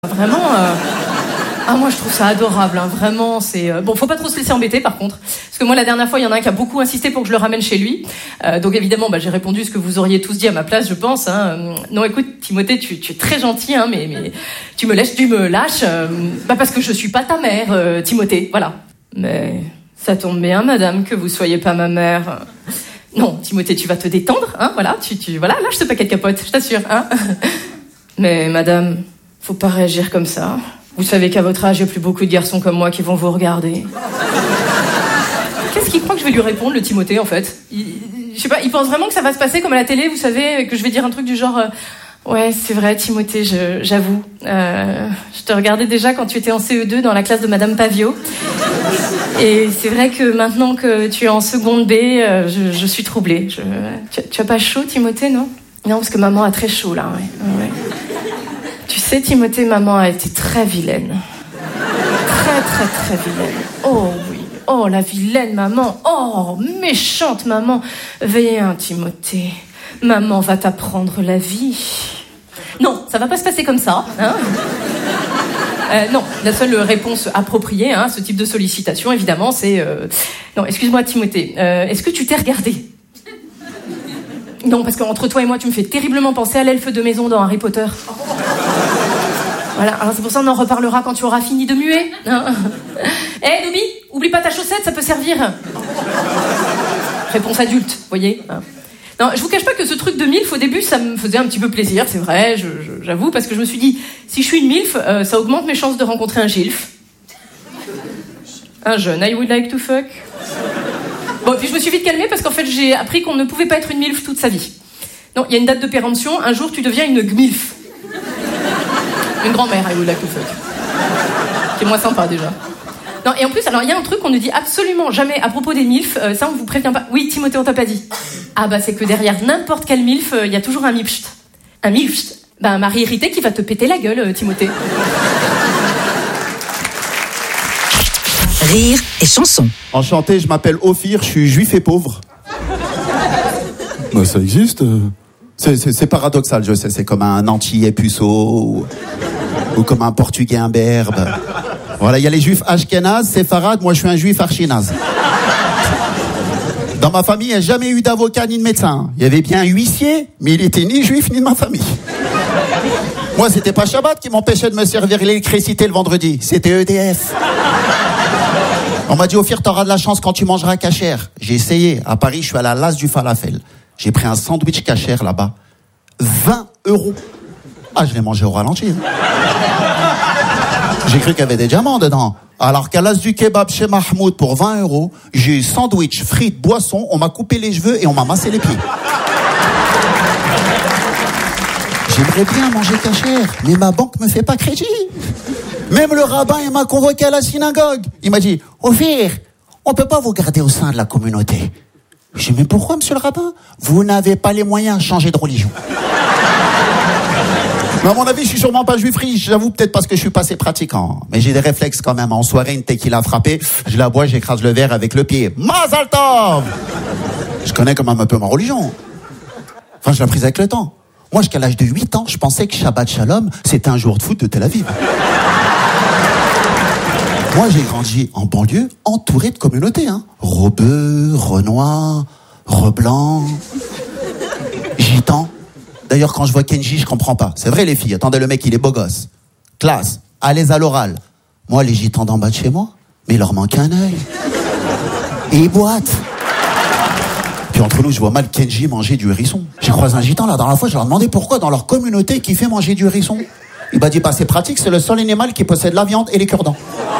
Vraiment, moi je trouve ça adorable, hein. Vraiment, c'est... Bon, faut pas trop se laisser embêter par contre, parce que moi la dernière fois, il y en a un qui a beaucoup insisté pour que je le ramène chez lui, donc évidemment, j'ai répondu ce que vous auriez tous dit à ma place, je pense, hein. Non, écoute, Timothée, tu es très gentil, hein, mais tu me lâches, parce que je suis pas ta mère, Timothée, voilà. Mais ça tombe bien, madame, que vous soyez pas ma mère. Non, Timothée, tu vas te détendre, hein, voilà, voilà, lâche ce paquet de capote, je t'assure, hein. Mais madame... Faut pas réagir comme ça. Vous savez qu'à votre âge, il n'y a plus beaucoup de garçons comme moi qui vont vous regarder. Qu'est-ce qu'il croit que je vais lui répondre, le Timothée, en fait? Je sais pas, il pense vraiment que ça va se passer comme à la télé, vous savez, que je vais dire un truc du genre... Ouais, c'est vrai, Timothée, j'avoue. Je te regardais déjà quand tu étais en CE2 dans la classe de Madame Pavio. Et c'est vrai que maintenant que tu es en seconde B, je suis troublée. Tu as pas chaud, Timothée, non? Non, parce que maman a très chaud, là, ouais. Tu sais, Timothée, maman a été très vilaine. Très vilaine. Oh oui, oh la vilaine maman. Oh, méchante maman. Viens, Timothée. Maman va t'apprendre la vie. Non, ça va pas se passer comme ça, hein. Non, la seule réponse appropriée à ce type de sollicitation, évidemment, c'est... Non, excuse-moi, Timothée, est-ce que tu t'es regardé? Non, parce qu'entre toi et moi, tu me fais terriblement penser à l'elfe de maison dans Harry Potter. Voilà, alors c'est pour ça qu'on en reparlera quand tu auras fini de muer. Eh, Dobby, oublie pas ta chaussette, ça peut servir. Réponse adulte, voyez. Non, je vous cache pas que ce truc de MILF, au début, ça me faisait un petit peu plaisir, c'est vrai, j'avoue, parce que je me suis dit, si je suis une MILF, ça augmente mes chances de rencontrer un GILF. Un jeune, I would like to fuck. Bon, puis je me suis vite calmée parce qu'en fait, j'ai appris qu'on ne pouvait pas être une MILF toute sa vie. Non, il y a une date de péremption, un jour, tu deviens une GMILF. Une grand-mère, I would like to fuck. C'est moins sympa, déjà. Non, et en plus, alors, il y a un truc qu'on ne dit absolument jamais à propos des MILF, ça, on vous prévient pas. Oui, Timothée, on t'a pas dit. Ah, c'est que derrière n'importe quel MILF, il y a toujours un MILFT. Un MILFT. Un mari irrité qui va te péter la gueule, Timothée. Rire et chanson. Enchanté, je m'appelle Ophir, je suis juif et pauvre. Ça existe. C'est paradoxal, je sais, c'est comme un Antillais puceau ou comme un Portugais imberbe. Voilà, il y a les juifs ashkénazes, séfarades, moi je suis un juif archinaz. Dans ma famille, il n'y a jamais eu d'avocat ni de médecin. Il y avait bien un huissier, mais il était ni juif ni de ma famille. Moi, c'était pas Shabbat qui m'empêchait de me servir l'électricité le vendredi, c'était EDF. On m'a dit, Ophir, t'auras de la chance quand tu mangeras cachère. J'ai essayé. À Paris, je suis allé à l'As du Falafel. J'ai pris un sandwich cachère là-bas. 20 €. Ah, je l'ai mangé au ralenti. J'ai cru qu'il y avait des diamants dedans. Alors qu'à l'As du Kebab chez Mahmoud pour 20 €, j'ai eu sandwich, frites, boisson, on m'a coupé les cheveux et on m'a massé les pieds. J'aimerais bien manger cachère, mais ma banque me fait pas crédit. Même le rabbin, il m'a convoqué à la synagogue. Il m'a dit, Ophir, on peut pas vous garder au sein de la communauté. J'ai dit, mais pourquoi, monsieur le rabbin? Vous n'avez pas les moyens de changer de religion. Mais à mon avis, je suis sûrement pas juif riche. J'avoue, peut-être parce que je suis pas assez pratiquant. Mais j'ai des réflexes quand même. En soirée, une tequila a frappé, je la bois, j'écrase le verre avec le pied. Mazal tov! Je connais quand même un peu ma religion. Enfin, je l'ai prise avec le temps. Moi, jusqu'à l'âge de 8 ans, je pensais que Shabbat Shalom, c'était un jour de foot de Tel Aviv. Moi, j'ai grandi en banlieue, entouré de communautés, hein. Rebeu, Renoir, Reblanc, Gitan. D'ailleurs, quand je vois Kenji, je comprends pas. C'est vrai, les filles. Attendez, le mec, il est beau gosse. Classe. À l'aise à l'oral. Moi, les Gitans d'en bas de chez moi, mais il leur manque un œil. Et ils boitent. Puis entre nous, je vois mal Kenji manger du hérisson. J'ai croisé un Gitan, la dernière fois, je leur ai demandé pourquoi dans leur communauté, qui fait manger du hérisson. Il m'a dit, c'est pratique, c'est le seul animal qui possède la viande et les cure-dents.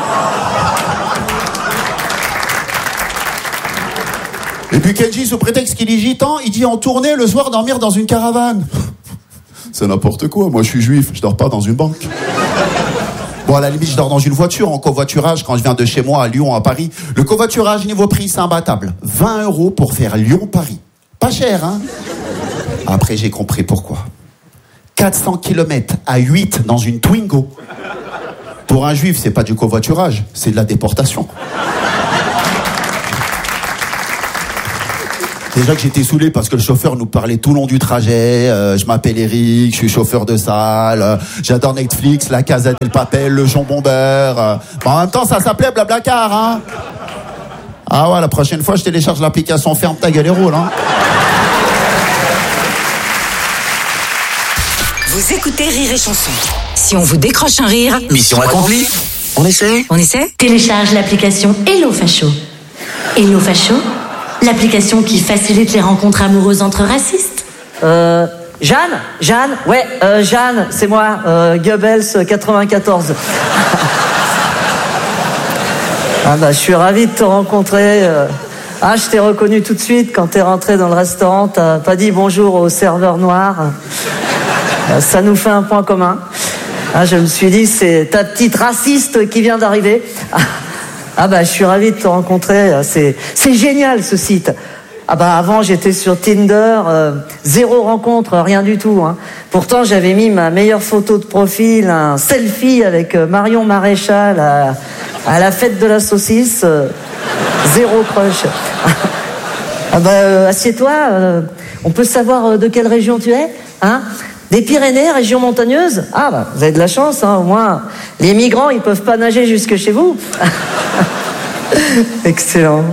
Et puis Kenji, sous prétexte qu'il est gitan, il dit en tournée le soir dormir dans une caravane. C'est n'importe quoi, moi je suis juif, je dors pas dans une banque. Bon, à la limite, je dors dans une voiture, en covoiturage, quand je viens de chez moi à Lyon, à Paris. Le covoiturage, niveau prix, c'est imbattable. 20 € pour faire Lyon-Paris. Pas cher, hein? Après, j'ai compris pourquoi. 400 km à 8 dans une Twingo. Pour un juif, c'est pas du covoiturage, c'est de la déportation. Déjà que j'étais saoulé parce que le chauffeur nous parlait tout le long du trajet. Je m'appelle Eric, je suis chauffeur de salle. J'adore Netflix, La Casa del Papel, le jambon beurre. En même temps, ça s'appelait Blablacar, hein. Ah ouais, la prochaine fois, je télécharge l'application Ferme ta gueule et roule, hein. Vous écoutez Rire et Chanson. Si on vous décroche un rire, mission accomplie. On essaie. Télécharge l'application Hello Facho. Hello Facho, l'application qui facilite les rencontres amoureuses entre racistes. Jeanne, ouais, Jeanne, c'est moi, Goebbels 94. Ah bah, je suis ravi de te rencontrer. Je t'ai reconnu tout de suite quand t'es rentré dans le restaurant. T'as pas dit bonjour au serveur noir. Ça nous fait un point commun. Je me suis dit, c'est ta petite raciste qui vient d'arriver. Je suis ravi de te rencontrer. C'est génial ce site. Avant j'étais sur Tinder, 0 rencontre, rien du tout, hein. Pourtant j'avais mis ma meilleure photo de profil, un selfie avec Marion Maréchal à la fête de la saucisse, 0 crush. Assieds-toi, on peut savoir de quelle région tu es, hein? Des Pyrénées, région montagneuse? Vous avez de la chance, hein, au moins les migrants ils peuvent pas nager jusque chez vous. Excellent.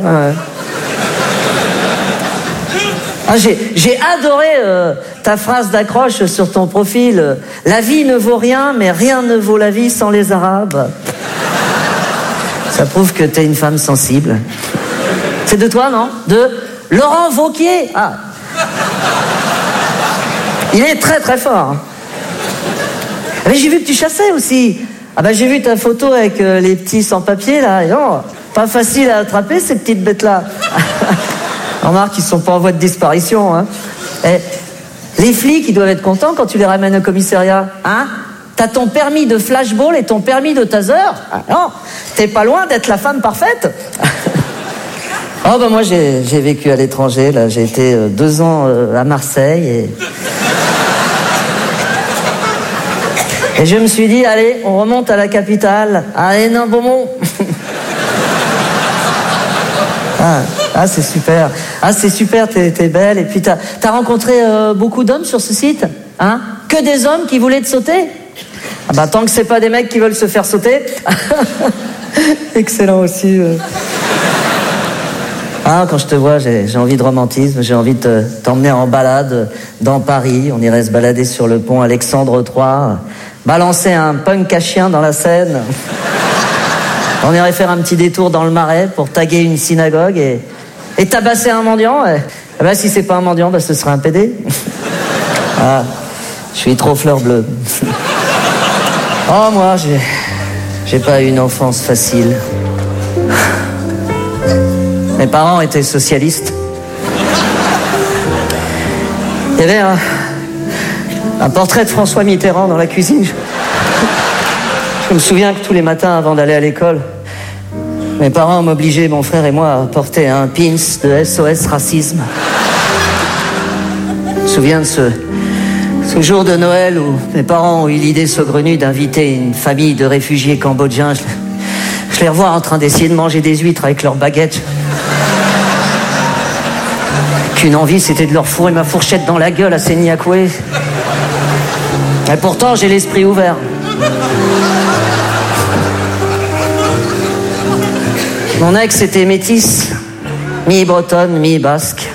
J'ai adoré ta phrase d'accroche sur ton profil. La vie ne vaut rien, mais rien ne vaut la vie sans les Arabes. Ça prouve que t'es une femme sensible. C'est de toi, non? De Laurent Wauquiez. Il est très très fort. Mais j'ai vu que tu chassais aussi. J'ai vu ta photo avec les petits sans-papiers là. Et pas facile à attraper ces petites bêtes-là. Remarque, ils sont pas en voie de disparition, hein. Les flics, ils doivent être contents quand tu les ramènes au commissariat, hein. T'as ton permis de flashball et ton permis de taser. Non, t'es pas loin d'être la femme parfaite. Moi, j'ai vécu à l'étranger, là. J'ai été 2 ans à Marseille et je me suis dit, allez, on remonte à la capitale, à Hénin-Beaumont. C'est super. C'est super, t'es belle. Et puis t'as rencontré beaucoup d'hommes sur ce site, hein? Que des hommes qui voulaient te sauter? Tant que c'est pas des mecs qui veulent se faire sauter. Excellent aussi. Quand je te vois, j'ai envie de romantisme. J'ai envie de t'emmener en balade dans Paris. On irait se balader sur le pont Alexandre III, balancer un punk à chien dans la Seine. On irait faire un petit détour dans le Marais pour taguer une synagogue et tabasser un mendiant. Si c'est pas un mendiant, ce serait un PD. Je suis trop fleur bleue. Moi, j'ai pas eu une enfance facile. Mes parents étaient socialistes. Il y avait un portrait de François Mitterrand dans la cuisine. Je me souviens que tous les matins, avant d'aller à l'école, mes parents m'obligeaient, mon frère et moi, à porter un pins de SOS Racisme. Je me souviens de ce jour de Noël où mes parents ont eu l'idée saugrenue d'inviter une famille de réfugiés cambodgiens. Je les revois en train d'essayer de manger des huîtres avec leurs baguettes. Qu'une envie, c'était de leur fourrer ma fourchette dans la gueule à ces Niakoué. Et pourtant, j'ai l'esprit ouvert. Mon ex était métisse, mi-bretonne, mi-basque.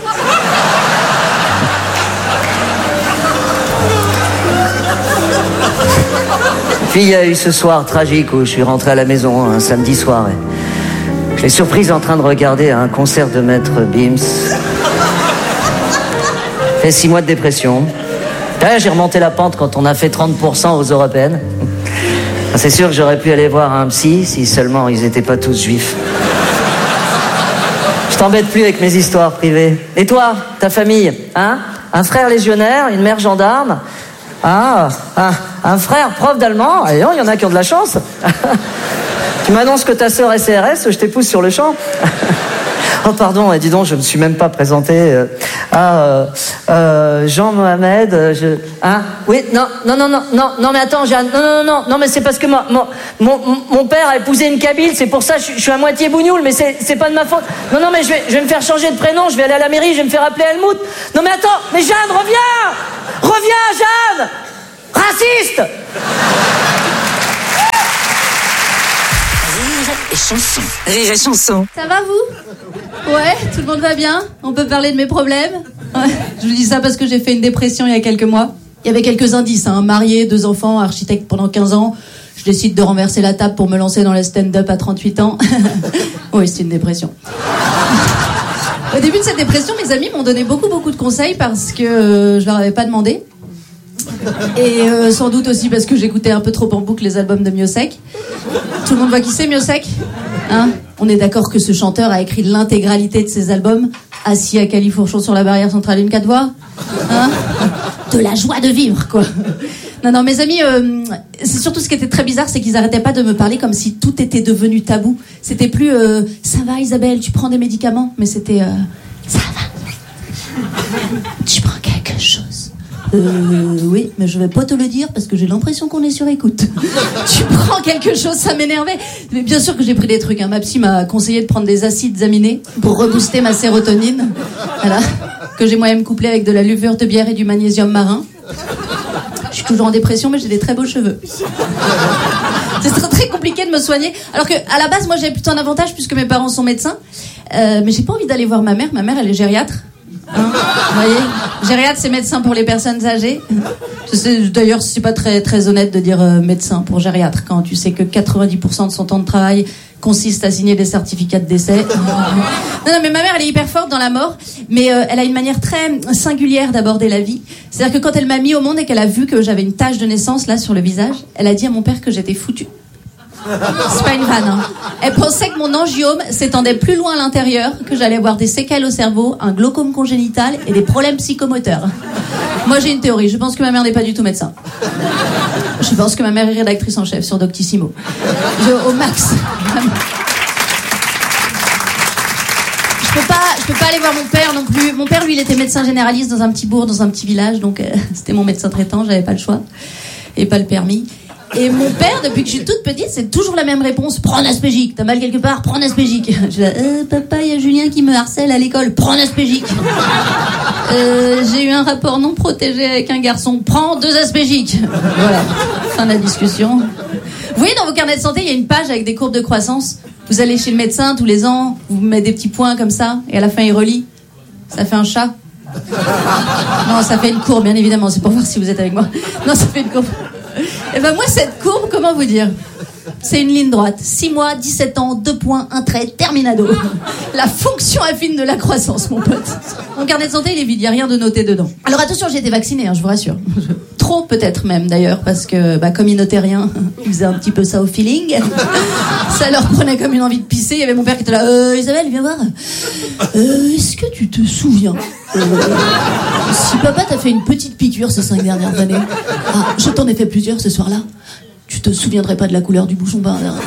Puis il y a eu ce soir tragique où je suis rentré à la maison un samedi soir. Et je l'ai surprise en train de regarder un concert de Maître Bims. Fait 6 mois de dépression. J'ai remonté la pente quand on a fait 30% aux européennes. C'est sûr que j'aurais pu aller voir un psy si seulement ils étaient pas tous juifs. Je t'embête plus avec mes histoires privées. Et toi, ta famille, hein? Un frère légionnaire, une mère gendarme. Un frère prof d'allemand. Et non, il y en a qui ont de la chance. Tu m'annonces que ta sœur est CRS, je t'épouse sur le champ. Oh pardon, dis donc, je me suis même pas présenté. Jean-Mohamed, oui, non, mais attends, Jeanne, non, mais c'est parce que mon père a épousé une Kabyle, c'est pour ça, je suis à moitié bougnoule, mais c'est pas de ma faute. Non, mais je vais me faire changer de prénom, je vais aller à la mairie, je vais me faire appeler Helmut. Non, mais attends, mais Jeanne, reviens, Jeanne, raciste. Rire et chanson. Ça va vous? Ouais, tout le monde va bien? On peut parler de mes problèmes? Ouais. Je vous dis ça parce que j'ai fait une dépression il y a quelques mois. Il y avait quelques indices, marié, 2 enfants, architecte pendant 15 ans. Je décide de renverser la table pour me lancer dans le stand-up à 38 ans. Oui, c'est une dépression. Au début de cette dépression, mes amis m'ont donné beaucoup de conseils parce que je leur avais pas demandé. Et sans doute aussi parce que j'écoutais un peu trop en boucle les albums de Miossec. Tout le monde voit qui c'est, Miossec? On est d'accord que ce chanteur a écrit l'intégralité de ses albums assis à Califourchon sur la barrière centrale d'une 4 voies. De la joie de vivre, quoi. Non, mes amis, c'est surtout ce qui était très bizarre, c'est qu'ils arrêtaient pas de me parler comme si tout était devenu tabou. C'était plus ça va Isabelle, tu prends des médicaments, mais c'était ça va. Tu prends quelque chose. Oui, mais je vais pas te le dire parce que j'ai l'impression qu'on est sur écoute. Tu prends quelque chose, ça m'énervait. Mais bien sûr que j'ai pris des trucs. Ma psy m'a conseillé de prendre des acides aminés pour rebooster ma sérotonine. Voilà. Que j'ai moi-même couplé avec de la levure de bière et du magnésium marin. Je suis toujours en dépression, mais j'ai des très beaux cheveux. C'est très compliqué de me soigner. Alors que, à la base, moi, j'avais plutôt un avantage puisque mes parents sont médecins. Mais j'ai pas envie d'aller voir ma mère. Ma mère, elle est gériatre. Vous voyez, gériatre, c'est médecin pour les personnes âgées. D'ailleurs, c'est pas très honnête de dire médecin pour gériatre quand tu sais que 90% de son temps de travail consiste à signer des certificats de décès. Non, mais ma mère, elle est hyper forte dans la mort, mais elle a une manière très singulière d'aborder la vie. C'est-à-dire que quand elle m'a mis au monde et qu'elle a vu que j'avais une tache de naissance là sur le visage, elle a dit à mon père que j'étais foutue. C'est pas une vanne, Elle pensait que mon angiome s'étendait plus loin à l'intérieur, que j'allais avoir des séquelles au cerveau, un glaucome congénital et des problèmes psychomoteurs. Moi, j'ai une théorie. Je pense que ma mère n'est pas du tout médecin. Je pense que ma mère est rédactrice en chef sur Doctissimo. Au max. Je peux pas aller voir mon père non plus. Mon père, lui, il était médecin généraliste dans un petit bourg, dans un petit village, donc c'était mon médecin traitant, j'avais pas le choix. Et pas le permis. Et mon père, depuis que je suis toute petite, c'est toujours la même réponse. Prends un aspégique. T'as mal quelque part, prends un aspégique. Je dis, papa, il y a Julien qui me harcèle à l'école. Prends un aspégique. J'ai eu un rapport non protégé avec un garçon. Prends 2 aspégiques. Voilà. Fin de la discussion. Vous voyez, dans vos carnets de santé, il y a une page avec des courbes de croissance. Vous allez chez le médecin tous les ans, vous mettez des petits points comme ça, et à la fin, il relit. Ça fait un chat. Non, ça fait une courbe, bien évidemment. C'est pour voir si vous êtes avec moi. Non, ça fait une courbe. Et ben moi, cette courbe, comment vous dire? C'est une ligne droite. 6 mois, 17 ans, 2 points, un trait, terminado. La fonction affine de la croissance, mon pote. Mon carnet de santé, il est vide, il n'y a rien de noté dedans. Alors attention, j'ai été vaccinée, je vous rassure. Trop peut-être même d'ailleurs, parce que comme ils notaient rien, ils faisaient un petit peu ça au feeling. Ça leur prenait comme une envie de pisser. Il y avait mon père qui était là, Isabelle, viens voir. Est-ce que tu te souviens si papa t'a fait une petite piqûre ces 5 dernières années, je t'en ai fait plusieurs ce soir-là, tu te souviendrais pas de la couleur du bouchon par là.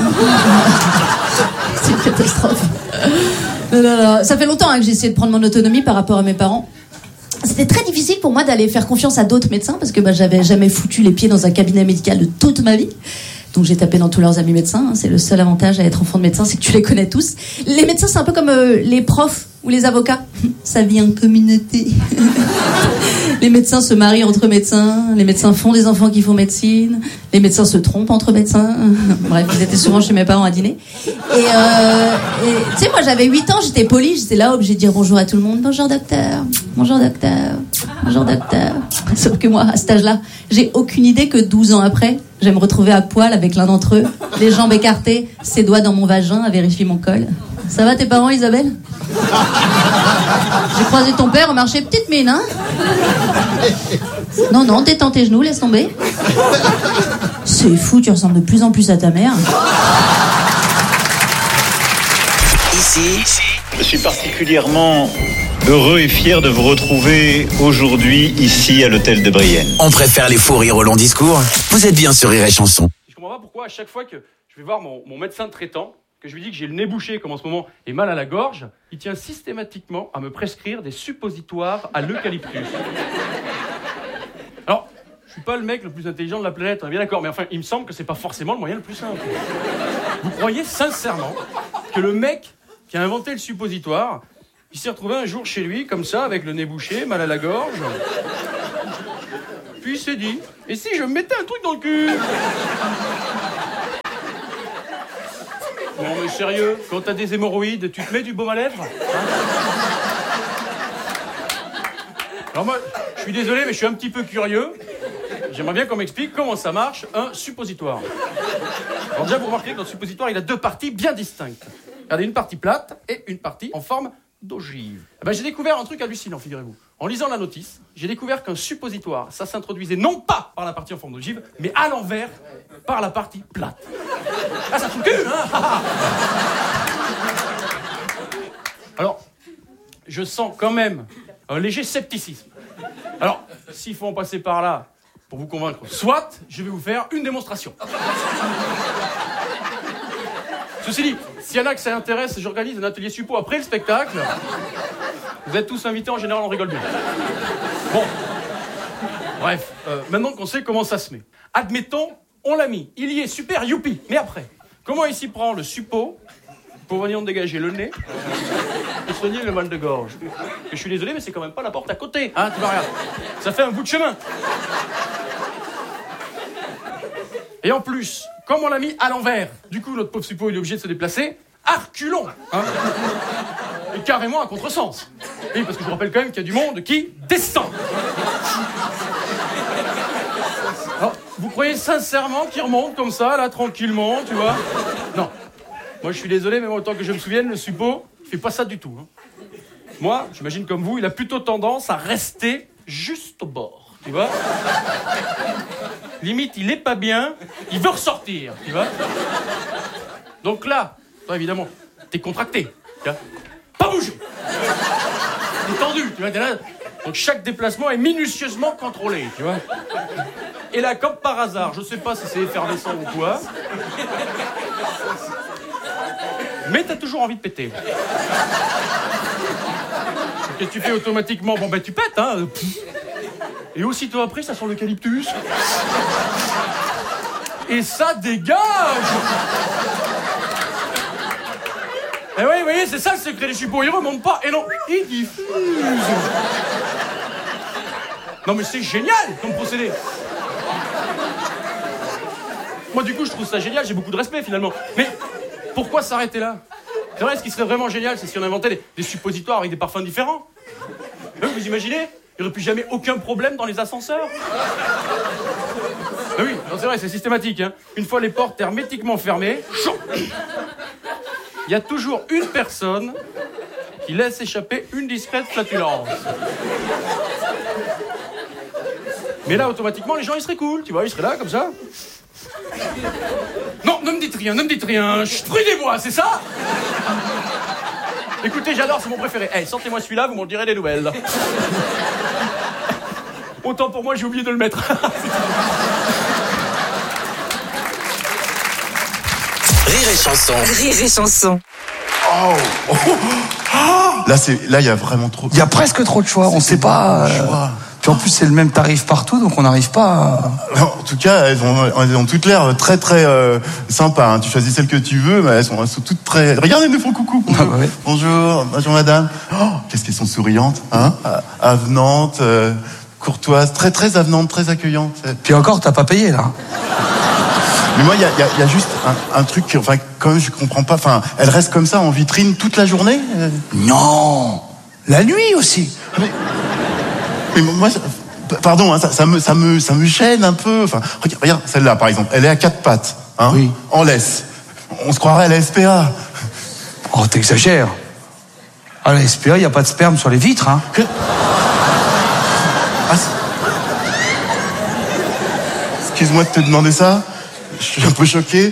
C'est une catastrophe. Non. Ça fait longtemps que j'ai essayé de prendre mon autonomie par rapport à mes parents. C'était très difficile pour moi d'aller faire confiance à d'autres médecins parce que j'avais jamais foutu les pieds dans un cabinet médical de toute ma vie. Donc j'ai tapé dans tous leurs amis médecins. C'est le seul avantage à être enfant de médecin, c'est que tu les connais tous. Les médecins, c'est un peu comme les profs ou les avocats. Ça vit en communauté. Les médecins se marient entre médecins. Les médecins font des enfants qui font médecine. Les médecins se trompent entre médecins. Bref, ils étaient souvent chez mes parents à dîner. Et tu sais, moi j'avais 8 ans, j'étais polie, j'étais là, obligée de dire bonjour à tout le monde. Bonjour docteur. Bonjour docteur. Bonjour docteur. Sauf que moi, à cet âge-là, j'ai aucune idée que 12 ans après, je vais me retrouver à poil avec l'un d'entre eux, les jambes écartées, ses doigts dans mon vagin à vérifier mon col. Ça va tes parents, Isabelle? J'ai croisé ton père au marché, petite mine, hein? Non, détends tes genoux, laisse tomber. C'est fou, tu ressembles de plus en plus à ta mère. Ici, je suis particulièrement heureux et fier de vous retrouver aujourd'hui ici à l'hôtel de Brienne. on préfère les faux rires aux longs discours. Vous êtes bien sur Rire et Chanson. Je comprends pas pourquoi à chaque fois que je vais voir mon médecin traitant, que je lui dis que j'ai le nez bouché comme en ce moment et mal à la gorge, il tient systématiquement à me prescrire des suppositoires à l'eucalyptus. Alors, je suis pas le mec le plus intelligent de la planète, on est bien d'accord, mais enfin, il me semble que c'est pas forcément le moyen le plus simple. Vous croyez sincèrement que le mec qui a inventé le suppositoire, il s'est retrouvé un jour chez lui, comme ça, avec le nez bouché, mal à la gorge, puis il s'est dit, et si je me mettais un truc dans le cul? Non mais sérieux, quand t'as des hémorroïdes, tu te mets du baume à lèvres, hein? Alors moi, je suis désolé, mais je suis un petit peu curieux. J'aimerais bien qu'on m'explique comment ça marche, un suppositoire. Alors déjà, vous remarquez que notre suppositoire, il a deux parties bien distinctes. Regardez, une partie plate et une partie en forme d'ogive. Eh ben, j'ai découvert un truc hallucinant, figurez-vous. En lisant la notice, j'ai découvert qu'un suppositoire, ça s'introduisait non pas par la partie en forme d'ogive, mais à l'envers, par la partie plate. Ah, ça fout le cul, hein? Alors, je sens quand même un léger scepticisme. Alors, s'il faut en passer par là pour vous convaincre, soit je vais vous faire une démonstration. Ceci dit, s'il y en a que ça intéresse, j'organise un atelier suppo après le spectacle. Vous êtes tous invités, en général, on rigole bien. Bon. Bref, maintenant qu'on sait comment ça se met. Admettons, on l'a mis. Il y est, super, youpi. Mais après, comment il s'y prend le suppo pour venir me dégager le nez et soigner le mal de gorge? Je suis désolé, mais c'est quand même pas la porte à côté. Hein, tu vois, regarde. Ça fait un bout de chemin. Et en plus, comme on l'a mis à l'envers, du coup, notre pauvre suppo, il est obligé de se déplacer à reculons. Hein, et carrément à contresens. Oui, parce que je vous rappelle quand même qu'il y a du monde qui descend. Alors, vous croyez sincèrement qu'il remonte comme ça, là, tranquillement, tu vois? Non. Moi, je suis désolé, mais autant que je me souvienne, le suppo, il fait pas ça du tout. Hein. Moi, j'imagine comme vous, il a plutôt tendance à rester juste au bord, tu vois? Limite, il est pas bien, il veut ressortir, tu vois? Donc là, toi, évidemment, t'es contracté, tu vois? Pas bouger! T'es tendu, tu vois, t'es là. Donc chaque déplacement est minutieusement contrôlé, tu vois? Et là, comme par hasard, je sais pas si c'est effervescent ou quoi, mais t'as toujours envie de péter. Qu'est-ce que tu fais automatiquement? Bon, ben tu pètes, hein. Et aussitôt après, ça sent l'eucalyptus. Et ça dégage! Et oui, vous voyez, c'est ça le secret des chupots. Ils remontent pas, et non, ils diffusent. Non, mais c'est génial comme procédé. Moi, du coup, je trouve ça génial. J'ai beaucoup de respect, finalement. Mais pourquoi s'arrêter là? C'est vrai, ce qui serait vraiment génial, c'est si on inventait des suppositoires avec des parfums différents. Vous imaginez? Il n'y aurait plus jamais aucun problème dans les ascenseurs. Ah oui, non, c'est vrai, c'est systématique. Hein. Une fois les portes hermétiquement fermées, il y a toujours une personne qui laisse échapper une discrète flatulence. Mais là, automatiquement, les gens, ils seraient cool, tu vois, ils seraient là, comme ça. Non, ne me dites rien, ne me dites rien. Prudez-moi, c'est ça? Écoutez, j'adore, c'est mon préféré. Hey, sortez-moi celui-là, vous m'en direz des nouvelles. Autant pour moi, j'ai oublié de le mettre. Rire et chanson. Rire et chanson. Là, il y a vraiment trop. Il y a presque trop de choix. On sait pas. Puis en plus, c'est le même tarif partout, donc on n'arrive pas à... En tout cas, elles ont toutes l'air très très sympas. Hein. Tu choisis celle que tu veux, mais elles sont toutes très. Regardez, elles nous font coucou. Bonjour, Ah bah oui. bonjour madame. Oh, qu'est-ce qu'elles sont souriantes, hein, avenantes, courtoises, très très avenantes, très accueillantes. Puis encore, t'as pas payé, là. Mais moi, il y a juste un truc, enfin, quand même, je comprends pas. Enfin, elles restent comme ça en vitrine toute la journée. Non, la nuit aussi. Mais moi, pardon, hein, ça me gêne un peu. Enfin, regarde, celle-là, par exemple, elle est à 4 pattes, hein, oui. En laisse. On se croirait à la SPA. Oh, t'exagères. À la SPA, il n'y a pas de sperme sur les vitres, hein. Excuse-moi de te demander ça. Je suis un peu choqué.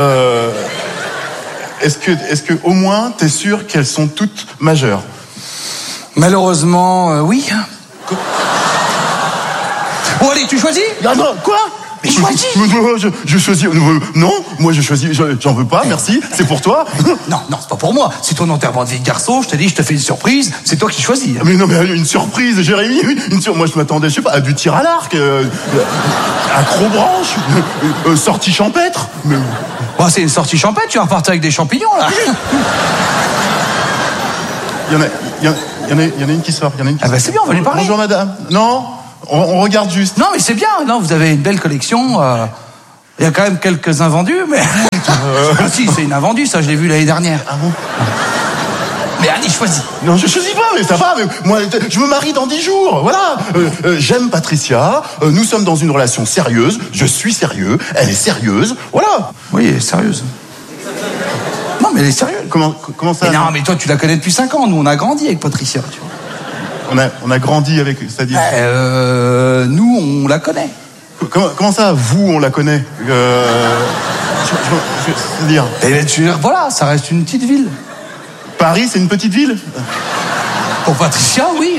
Est-ce que au moins t'es sûr qu'elles sont toutes majeures? Malheureusement, oui. Bon, allez, tu choisis? Ah non, quoi? Mais choisis. Je choisis. Non, moi je choisis. J'en veux pas, merci. C'est pour toi. Non, c'est pas pour moi. C'est ton enterrement de vie de garçon. Je t'ai dit, je te fais une surprise. C'est toi qui choisis. Mais non, mais une surprise, Jérémy. Moi, je m'attendais, je sais pas, à du tir à l'arc, acrobranche, sortie champêtre. Mais... Bon, c'est une sortie champêtre. Tu vas repartir avec des champignons là. Il y en a une qui sort. Ah bah c'est bien, on va lui parler. Bonjour madame. Non, on regarde juste. Non mais c'est bien, non, vous avez une belle collection. Il y a quand même quelques invendus, mais... Ah si, c'est une invendue, ça, je l'ai vu l'année dernière. Ah bon? Mais allez, choisis. Non, je choisis pas, mais ça va. Mais moi, je me marie dans 10 jours, voilà. J'aime Patricia, nous sommes dans une relation sérieuse, je suis sérieux, elle est sérieuse, voilà. Oui, elle est sérieuse. Non, mais elle est sérieuse. Comment ça? Mais non, mais toi, tu la connais depuis 5 ans. Nous, on a grandi avec Patricia, tu vois. On a grandi avec... C'est-à-dire... Nous, on la connaît. Comment ça, vous, on la connaît? C'est-à-dire... Voilà, ça reste une petite ville. Paris, c'est une petite ville? Pour Patricia, oui.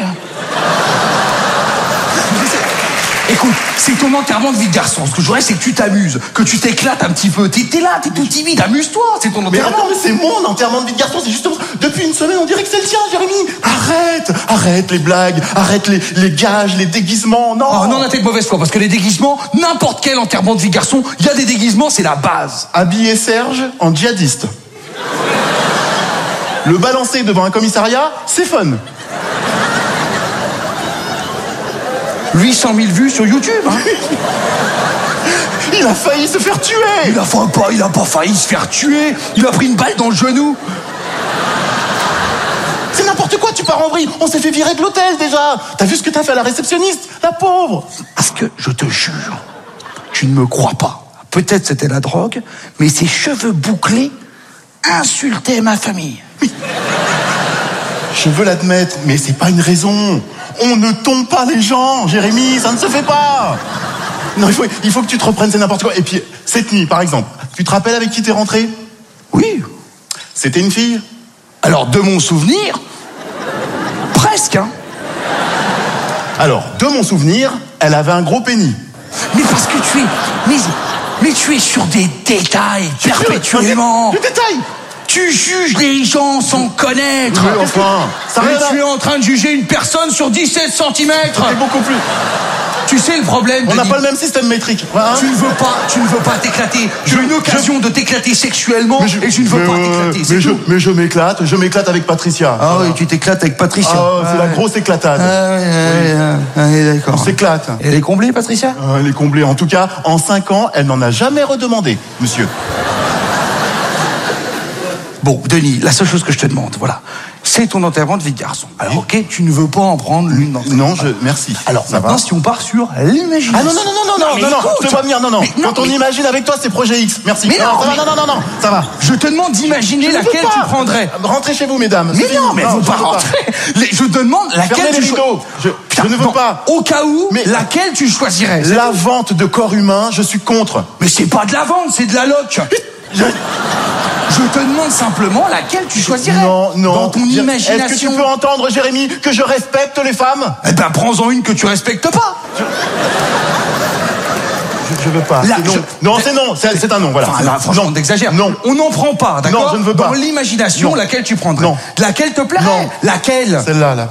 Écoute, c'est ton enterrement de vie de garçon. Ce que je voudrais, c'est que tu t'amuses, que tu t'éclates un petit peu. T'es là, t'es tout timide, amuse-toi, c'est ton enterrement. Mais attends, mais c'est mon enterrement de vie de garçon, c'est justement... Depuis une semaine, on dirait que c'est le tien, Jérémy. Arrête les blagues, arrête les gages, les déguisements, non. Oh non, t'es de mauvaise foi, parce que les déguisements, n'importe quel enterrement de vie de garçon, il y a des déguisements, c'est la base. Habiller Serge en djihadiste. Le balancer devant un commissariat, c'est fun. 800 000 vues sur YouTube, hein. Il a failli se faire tuer. Il a pas failli se faire tuer. Il a pris une balle dans le genou. C'est n'importe quoi, tu pars en vrille. On s'est fait virer de l'hôtel déjà. T'as vu ce que t'as fait à la réceptionniste, la pauvre. Parce que, je te jure, tu ne me crois pas. Peut-être c'était la drogue, mais ses cheveux bouclés insultaient ma famille. Oui. Je veux l'admettre, mais c'est pas une raison. On ne tombe pas les gens, Jérémy, ça ne se fait pas. Non, il faut que tu te reprennes, c'est n'importe quoi. Et puis, cette nuit, par exemple, tu te rappelles avec qui t'es rentré? Oui. C'était une fille? Alors, de mon souvenir, presque, hein. Alors, de mon souvenir, elle avait un gros pénis. Mais parce que tu es... Mais tu es sur des détails perpétuellement. Des détails? Tu juges les gens sans connaître. Mais enfin, ça mais tu es en train de juger une personne sur 17 cm. C'est beaucoup plus. Tu sais le problème. On n'a pas le même système métrique. Hein? Tu ne veux pas t'éclater. J'ai une occasion de t'éclater sexuellement et je ne veux pas t'éclater. Mais je m'éclate avec Patricia. Ah oui, tu t'éclates avec Patricia. Ah, c'est la grosse éclatade. Oui, d'accord. On s'éclate. Elle est comblée, Patricia? Elle est comblée. En tout cas, en 5 ans, elle n'en a jamais redemandé, monsieur. Bon, Denis, la seule chose que je te demande, voilà, c'est ton enterrement de vie de garçon. Alors, ok, tu ne veux pas en prendre l'une d'entre elles. Non, merci. Alors, maintenant, si on part sur l'imagination. Ah non, je te vois venir, non. Quand on imagine avec toi, c'est Projet X. Merci. Mais non, ça va. Je te demande d'imaginer laquelle tu prendrais. Rentrez chez vous, mesdames. Mais non, mais vous pas rentrer. Je te demande laquelle tu choisirais. Je ne veux pas. Au cas où, laquelle tu choisirais? La vente de corps humains, je suis contre. Mais c'est pas de la vente, c'est de la loc. Je te demande simplement laquelle tu choisirais. Non. Dans ton imagination. Est-ce que tu peux entendre, Jérémy, que je respecte les femmes? Eh ben, prends-en une que tu respectes pas. Je veux pas. Non, c'est non. C'est un non, voilà. Enfin, là, franchement, on exagère. Non. On n'en prend pas, d'accord? Non, je ne veux pas. Dans l'imagination, laquelle tu prendrais? Non. Laquelle te plairait? Non. Laquelle? Celle-là, là.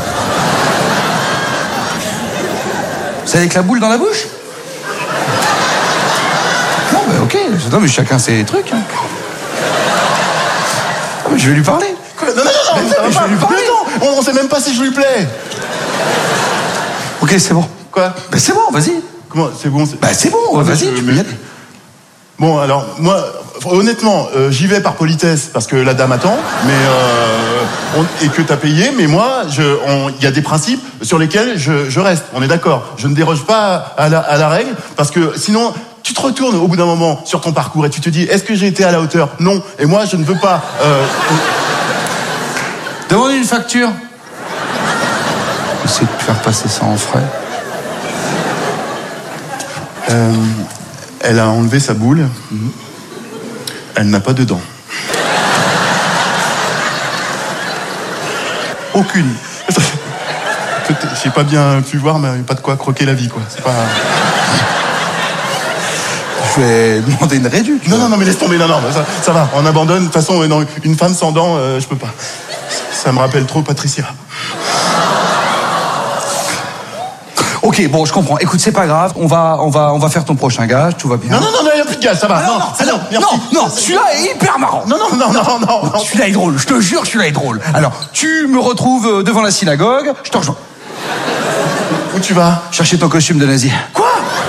C'est avec la boule dans la bouche? Non, mais ok. Non, mais chacun ses trucs. Hein. Je vais lui parler. Quoi? Non, je vais lui parler. Non, on sait même pas si je lui plais. Ok, c'est bon. Quoi? Ben c'est bon, vas-y. Comment? C'est bon? Ben c'est bon, vas-y, tu peux y aller. Bon, alors, moi, honnêtement, j'y vais par politesse, parce que la dame attend, et que t'as payé, mais moi, il y a des principes sur lesquels je reste, on est d'accord. Je ne déroge pas à la règle, parce que sinon... Tu te retournes au bout d'un moment sur ton parcours et tu te dis, est-ce que j'ai été à la hauteur? Non. Et moi, je ne veux pas... Demande une facture. Essaye de faire passer ça en frais. Elle a enlevé sa boule. Elle n'a pas de dents. Aucune. J'ai pas bien pu voir, mais pas de quoi croquer la vie, quoi. C'est pas... je vais demander une réduction. Non, mais laisse tomber, non, ça va, on abandonne. De toute façon, non, une femme sans dents, je peux pas. Ça me rappelle trop Patricia. Ok, bon, je comprends. Écoute, c'est pas grave, on va faire ton prochain gage, tout va bien. Non, y a plus de gage, ça va. Non, celui-là est hyper marrant. Non. Celui-là est drôle, je te jure, celui-là est drôle. Alors, tu me retrouves devant la synagogue, je te rejoins. Où tu vas? Chercher ton costume de nazi. Quoi?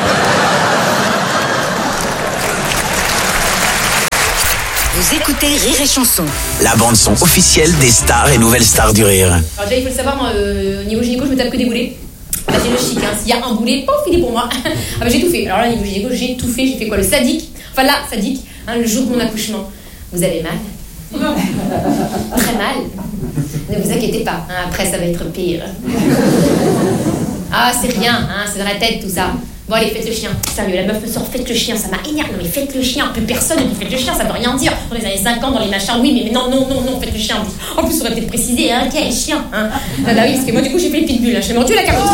Vous écoutez Rire et Chanson. La bande son officielle des stars et nouvelles stars du rire. Alors déjà, il faut le savoir, moi, au niveau gynéco, je me tape que des boulets. Bah, c'est le chic, hein. S'il y a un boulet, pouf, il est pour moi. Ah bah j'ai tout fait. Alors là, au niveau gynéco, j'ai tout fait. J'ai fait quoi? Le sadique. Enfin là, sadique, hein, le jour de mon accouchement. Vous avez mal? Très mal. Ne vous inquiétez pas, hein, après ça va être pire. Ah, c'est rien, hein, c'est dans la tête tout ça. Bon allez, faites le chien. Sérieux, la meuf me sort, faites le chien, ça m'a énervé. Non mais faites le chien, plus personne ne dit faites le chien, ça veut rien dire. Dans les années 50, dans les machins, oui, mais non, faites le chien. En plus, on aurait peut-être précisé, hein, quel chien, hein. Ah bah oui, parce que moi du coup j'ai fait le pitbull, hein. J'ai mordu la carotte.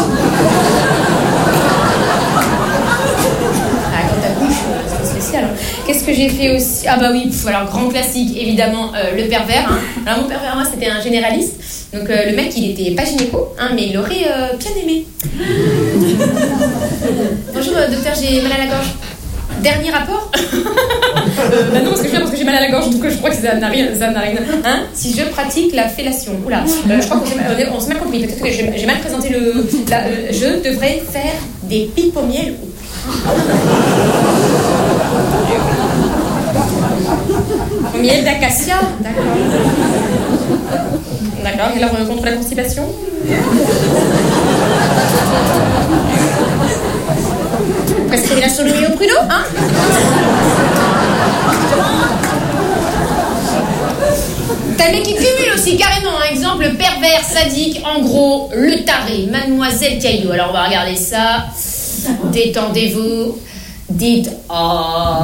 Ah, quand t'accouches, c'est spécial. Hein. Qu'est-ce que j'ai fait aussi? Ah bah oui, alors grand classique, évidemment, le pervers. Hein. Alors mon pervers, moi, c'était un généraliste. Donc le mec, il était pas gynéco, hein, mais il aurait bien aimé. Bonjour docteur, j'ai mal à la gorge. Dernier rapport? Bah non, parce que j'ai mal à la gorge, donc je crois que ça n'a rien. Hein? Si je pratique la fellation. Oula, je crois qu'on s'est mal compris. Peut-être que j'ai mal présenté je devrais faire des pipes au miel. Au miel d'acacia? D'accord, et alors contre la constipation? Prescrire la solonie au pruneau, hein? T'as le mec qui cumule aussi carrément, un exemple pervers, sadique, en gros, le taré, Mademoiselle Caillou. Alors on va regarder ça. Détendez-vous. Dites oh.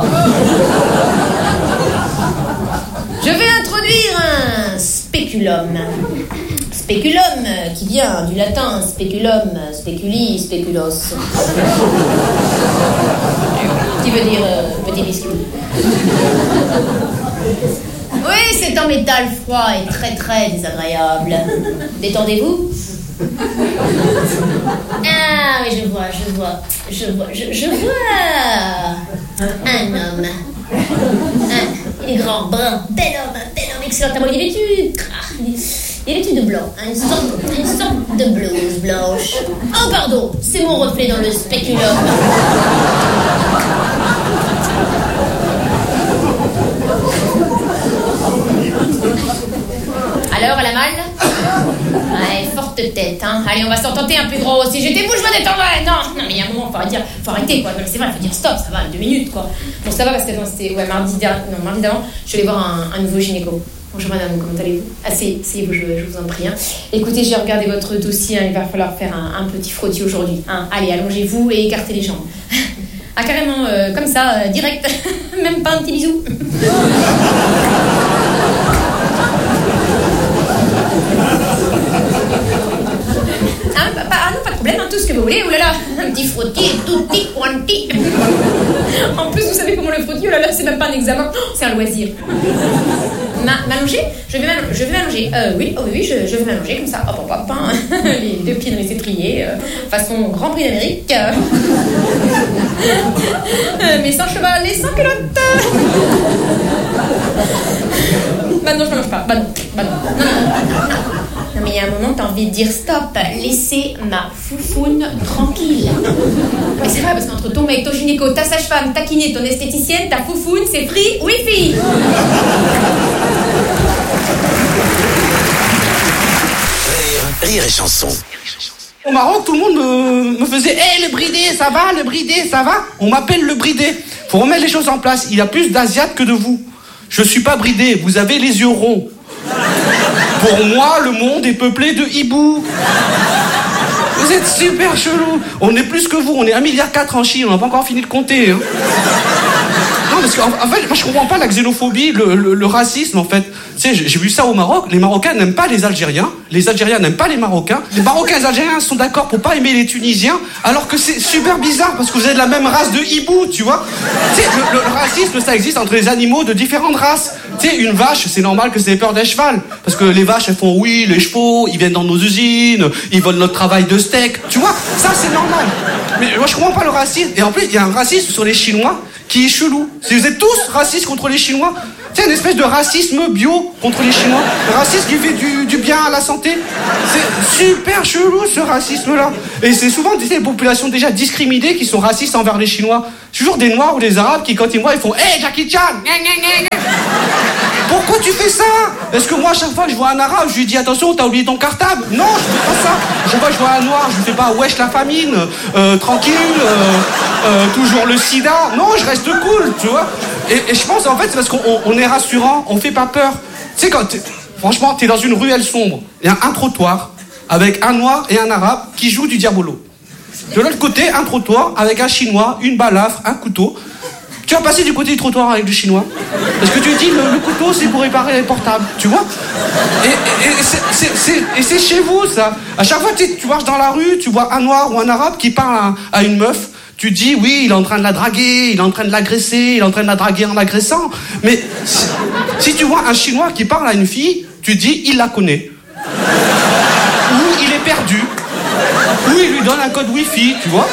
Je vais introduire un spéculum. Spéculum, qui vient du latin speculum, speculi, speculos. Qui veut dire petit biscuit. Oui, c'est en métal froid et très très désagréable. Détendez-vous. Ah oui, je vois. Un homme. Il est grand, brun, tel homme, excellent. À mon avis, il est vêtu de blanc, une sorte de blouse blanche. Oh pardon, c'est mon reflet dans le spéculum. Alors, elle a mal? Ouais, forte tête, hein. Allez, on va s'en tenter un plus gros. Si j'étais vous, je me détendrais. Non, mais il y a un moment, faut arrêter, quoi. Non, mais c'est vrai, faut dire stop, ça va, 2 minutes, quoi. Bon, ça va parce que c'était mardi d'avant, je suis allée voir un nouveau gynéco. Bonjour madame, comment allez-vous? Asseyez-vous, je vous en prie. Hein. Écoutez, j'ai regardé votre dossier, hein, il va falloir faire un petit frottis aujourd'hui. Hein. Allez, allongez-vous et écartez les jambes. Ah, carrément, comme ça, direct. Même pas un petit bisou. Ah non, pas de problème, hein, tout ce que vous voulez. Oh là là, un petit frottis, tout petit, quanti. En plus, vous savez comment le frottis, oh là là, c'est même pas un examen, c'est un loisir. M'allonger? Je vais m'allonger. Oui, je vais m'allonger comme ça. Hop, hein. Les 2 pieds dans les étriers, façon Grand Prix d'Amérique. Mais sans cheval et sans culotte. Bah non, je m'allonge pas. Bah non. Non, mais il y a un moment, t'as envie de dire stop, laissez ma foufoune tranquille. Mais c'est vrai, parce qu'entre ton mec, ton gynéco, ta sage-femme, ta kiné, ton esthéticienne, ta foufoune, c'est free wifi. Rire et chanson. Au Maroc, tout le monde me faisait « le bridé, ça va, le bridé, ça va ?» On m'appelle le bridé. Faut remettre les choses en place. Il y a plus d'Asiates que de vous. Je suis pas bridé, vous avez les yeux ronds. Pour moi, le monde est peuplé de hiboux. Vous êtes super chelou. On est plus que vous, on est 1,4 milliard en Chine, on n'a pas encore fini de compter. Hein. Non, parce qu'en fait, moi je comprends pas la xénophobie, le racisme en fait. Tu sais, j'ai vu ça au Maroc, les Marocains n'aiment pas les Algériens n'aiment pas les Marocains et les Algériens sont d'accord pour pas aimer les Tunisiens, alors que c'est super bizarre parce que vous êtes de la même race de hibou, tu vois. Tu sais, le racisme ça existe entre les animaux de différentes races. Tu sais, une vache, c'est normal que c'est peur des chevals, parce que les vaches elles font oui, les chevaux, ils viennent dans nos usines, ils volent notre travail de steak, tu vois, ça c'est normal. Mais moi je comprends pas le racisme, et en plus il y a un racisme sur les Chinois qui est chelou. Si vous êtes tous racistes contre les Chinois, c'est une espèce de racisme bio contre les Chinois. Un racisme qui fait du bien à la santé. C'est super chelou ce racisme-là. Et c'est souvent des populations déjà discriminées qui sont racistes envers les Chinois. C'est toujours des Noirs ou des Arabes qui, quand ils me voient, ils font « Hey Jackie Chan !» Pourquoi tu fais ça? Est-ce que moi, à chaque fois que je vois un Arabe, je lui dis « Attention, t'as oublié ton cartable !» Non, je fais pas ça. À chaque fois que je vois un Noir, je lui fais pas « Wesh la famine, tranquille, toujours le sida !» Non, je reste cool, tu vois. Et je pense, en fait, c'est parce qu'on est rassurant, on fait pas peur. Tu sais, franchement, t'es dans une ruelle sombre, il y a un trottoir avec un Noir et un Arabe qui jouent du diabolo. De l'autre côté, un trottoir avec un Chinois, une balafre, un couteau. Tu vas passer du côté du trottoir avec du Chinois. Parce que tu dis, le couteau, c'est pour réparer les portables, tu vois. Et c'est chez vous, ça. À chaque fois que tu marches dans la rue, tu vois un Noir ou un Arabe qui parle à une meuf, tu dis, oui, il est en train de la draguer, il est en train de l'agresser, il est en train de la draguer en l'agressant. Mais si tu vois un Chinois qui parle à une fille, tu dis, il la connaît. Ou il est perdu. Ou il lui donne un code Wi-Fi, tu vois.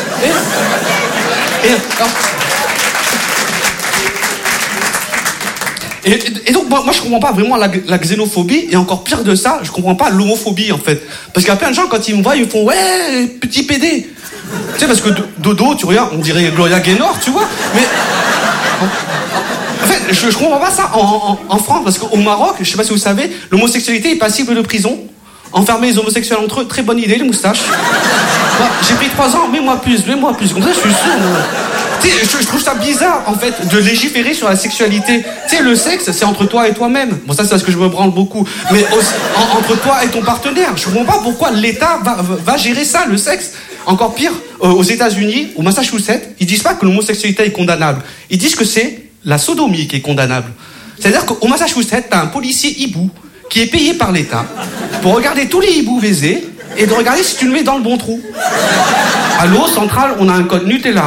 Et donc, moi, je comprends pas vraiment la xénophobie, et encore pire de ça, je comprends pas l'homophobie, en fait. Parce qu'il y a plein de gens, quand ils me voient, ils font « Ouais, petit pédé !» Tu sais, parce que dodo, tu regardes, on dirait Gloria Gaynor, tu vois, mais... En fait, je comprends pas ça en France, parce qu'au Maroc, je sais pas si vous savez, l'homosexualité est passible de prison. Enfermer les homosexuels entre eux, très bonne idée, les moustaches. Bon, j'ai pris 3 ans, mets-moi plus, comme ça je suis sûr. Tu sais, je trouve ça bizarre, en fait, de légiférer sur la sexualité. Tu sais, le sexe, c'est entre toi et toi-même. Bon, ça, c'est parce que je me branle beaucoup. Mais entre toi et ton partenaire. Je comprends pas pourquoi l'État va gérer ça, le sexe. Encore pire, aux États-Unis, au Massachusetts, ils disent pas que l'homosexualité est condamnable. Ils disent que c'est la sodomie qui est condamnable. C'est-à-dire qu'au Massachusetts, t'as un policier hibou qui est payé par l'État pour regarder tous les hiboux baisés et de regarder si tu le mets dans le bon trou. À l'eau centrale, on a un code Nutella.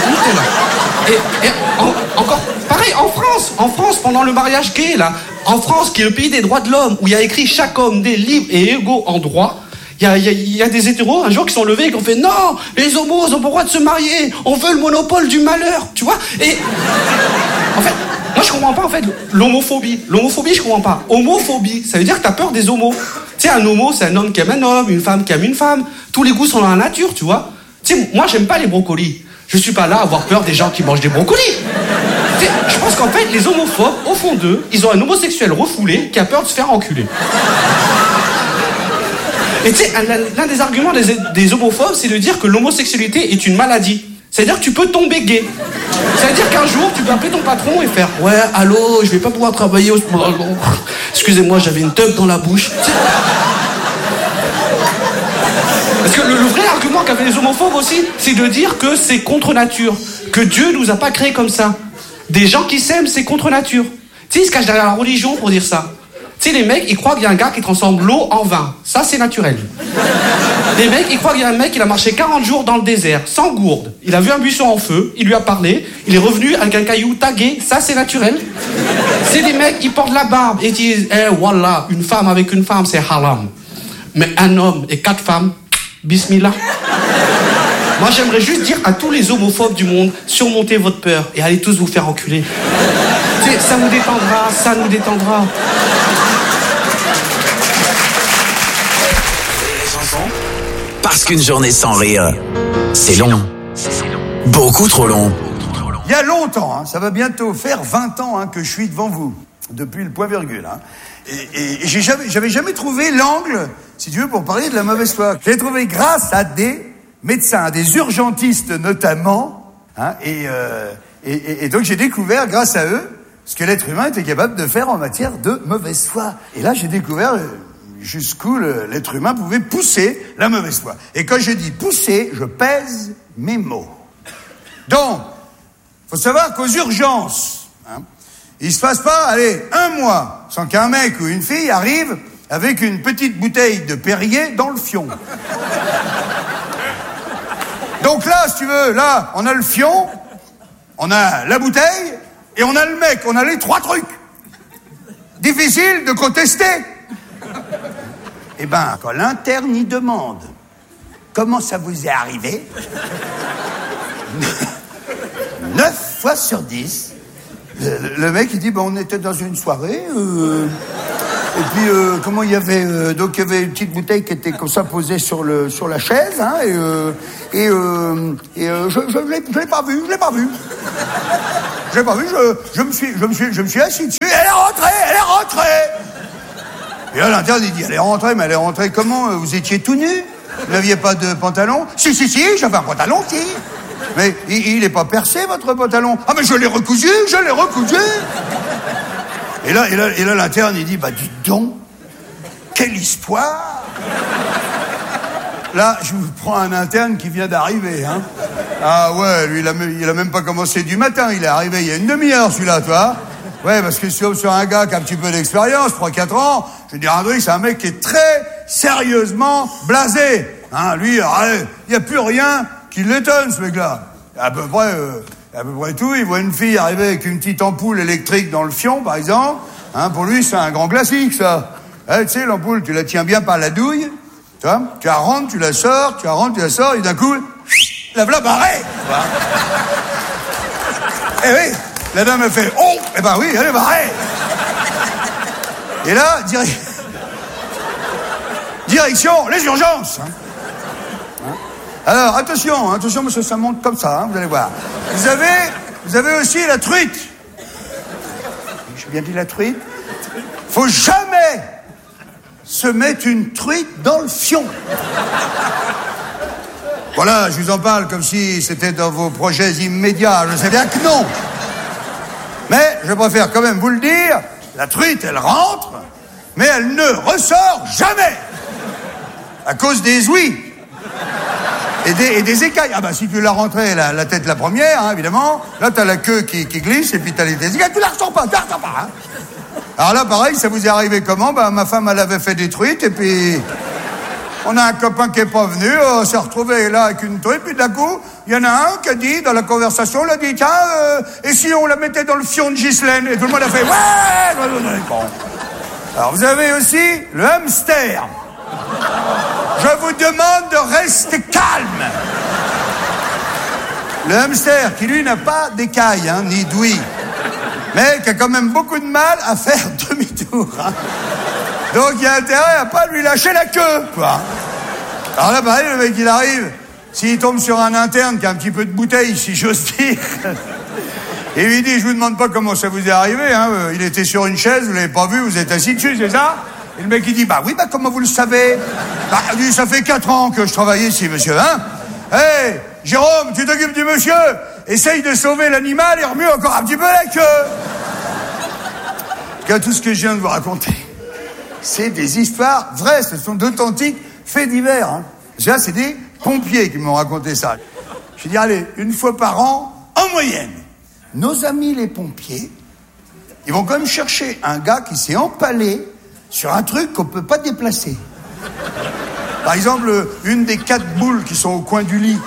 Et encore pareil, en France, pendant le mariage gay, là, en France, qui est le pays des droits de l'homme, où il y a écrit chaque homme est libre et égaux en droit, il y a des hétéros un jour qui sont levés et qui ont fait non, les homos ont pas le droit de se marier, on veut le monopole du malheur, tu vois. Et en fait, moi je comprends pas en fait l'homophobie. L'homophobie, je comprends pas. Homophobie, ça veut dire que t'as peur des homos. Tu sais, un homo, c'est un homme qui aime un homme, une femme qui aime une femme. Tous les goûts sont dans la nature, tu vois. Tu sais, moi j'aime pas les brocolis. Je suis pas là à avoir peur des gens qui mangent des brocolis. Tu sais, je pense qu'en fait, les homophobes, au fond d'eux, ils ont un homosexuel refoulé qui a peur de se faire enculer. Et tu sais, l'un des arguments des homophobes, c'est de dire que l'homosexualité est une maladie. C'est-à-dire que tu peux tomber gay. C'est-à-dire qu'un jour, tu peux appeler ton patron et faire « Ouais, allô, je vais pas pouvoir travailler... Excusez-moi, j'avais une teub dans la bouche. » Parce que le vrai argument qu'avaient les homophobes aussi, c'est de dire que c'est contre nature. Que Dieu nous a pas créés comme ça. Des gens qui s'aiment, c'est contre nature. Tu sais, ils se cachent derrière la religion pour dire ça. Tu sais, les mecs, ils croient qu'il y a un gars qui transforme l'eau en vin. Ça, c'est naturel. Les mecs, ils croient qu'il y a un mec qui a marché 40 jours dans le désert, sans gourde. Il a vu un buisson en feu, il lui a parlé, il est revenu avec un caillou tagué. Ça, c'est naturel. C'est des mecs qui portent la barbe et qui disent « Eh, voilà, une femme avec une femme, c'est haram. Mais un homme et 4 femmes, bismillah. » Moi, j'aimerais juste dire à tous les homophobes du monde, surmontez votre peur et allez tous vous faire enculer. Tu sais, ça nous détendra, ça nous détendra. Parce qu'une journée sans rire, c'est long. Beaucoup trop long. Il y a longtemps, hein, ça va bientôt faire 20 ans que je suis devant vous, depuis le point-virgule. Hein. Et j'avais jamais trouvé l'angle, si tu veux, pour parler de la mauvaise foi. Je l'ai trouvé grâce à des médecins, des urgentistes notamment. Hein, et donc j'ai découvert, grâce à eux, ce que l'être humain était capable de faire en matière de mauvaise foi. Et là, j'ai découvert... jusqu'où l'être humain pouvait pousser la mauvaise foi. Et quand je dis pousser, je pèse mes mots. Donc, faut savoir qu'aux urgences, Hein. Il se passe pas, allez, 1 mois sans qu'un mec ou une fille arrive avec une petite bouteille de Perrier dans le fion. Donc là, si tu veux, là, on a le fion, on a la bouteille et on a le mec, on a les 3 trucs. Difficile de contester. Eh ben, quand l'interne y demande comment ça vous est arrivé, 9 fois sur 10, le mec il dit on était dans une soirée et puis comment il y avait donc il y avait une petite bouteille qui était comme ça posée sur la chaise hein, je l'ai pas vu, je me suis assis dessus, elle est rentrée. Et là l'interne il dit elle est rentrée comment, vous étiez tout nu, vous n'aviez pas de pantalon? Si, j'avais un pantalon, si. Mais il est pas percé, votre pantalon? Ah, mais je l'ai recousu. Et là, l'interne, il dit, dites donc, quelle histoire. Là, je vous prends un interne qui vient d'arriver, hein. Ah ouais, lui, il a même pas commencé du matin, il est arrivé il y a une demi-heure, celui-là, toi. Ouais, parce que sur un gars qui a un petit peu d'expérience, 3-4 ans, je veux dire, un truc, c'est un mec qui est très sérieusement blasé. Hein, lui, il n'y a plus rien qui l'étonne, ce mec-là. À peu près tout. Il voit une fille arriver avec une petite ampoule électrique dans le fion, par exemple. Hein, pour lui, c'est un grand classique, ça. Hein, tu sais, l'ampoule, tu la tiens bien par la douille. Tu vois, tu la rentres, tu la sors, et d'un coup, la voilà barrée. Eh oui, la dame a fait, oh, eh ben oui, elle est barrée. Et là, direction, les urgences. Hein. Alors, attention, monsieur, ça monte comme ça, hein, vous allez voir. Vous avez aussi la truite. J'ai bien dit la truite. Faut jamais se mettre une truite dans le fion. Voilà, je vous en parle comme si c'était dans vos projets immédiats. Je sais bien que non. Mais je préfère quand même vous le dire, la truite, elle rentre, mais elle ne ressort jamais. À cause des ouïes. Et des écailles. Ah si tu l'as rentrée la tête la première, hein, évidemment. Là, t'as la queue qui glisse et puis t'as les écailles. Tu la ressors pas, hein. Alors là, pareil, ça vous est arrivé comment? Ma femme, elle avait fait des truites et puis on a un copain qui est pas venu. On s'est retrouvé là avec une truite. Puis d'un coup, il y en a un qui a dit, dans la conversation, il a dit, tiens, et si on la mettait dans le fion de Ghislaine? Et tout le monde a fait, ouais. Bon. Alors vous avez aussi le hamster. Je vous demande de rester calme. Le hamster, qui lui n'a pas d'écailles, hein, ni d'ouïe, mais qui a quand même beaucoup de mal à faire demi-tour. Hein. Donc il y a intérêt à pas lui lâcher la queue, quoi. Alors là, pareil, le mec, il arrive, s'il tombe sur un interne qui a un petit peu de bouteille, si j'ose dire, et lui dit, je vous demande pas comment ça vous est arrivé, hein, il était sur une chaise, vous l'avez pas vu, vous êtes assis dessus, c'est ça? Et le mec, il dit, oui, comment vous le savez? Lui, ça fait 4 ans que je travaille ici, monsieur, hein? Hé, Jérôme, tu t'occupes du monsieur? Essaye de sauver l'animal et remue encore un petit peu la queue. En tout cas, tout ce que je viens de vous raconter, c'est des histoires vraies, ce sont d'authentiques faits divers, hein. Déjà, c'est des pompiers qui m'ont raconté ça. Je dis, allez, 1 fois par an, en moyenne, nos amis les pompiers, ils vont quand même chercher un gars qui s'est empalé sur un truc qu'on peut pas déplacer. Par exemple, une des 4 boules qui sont au coin du lit.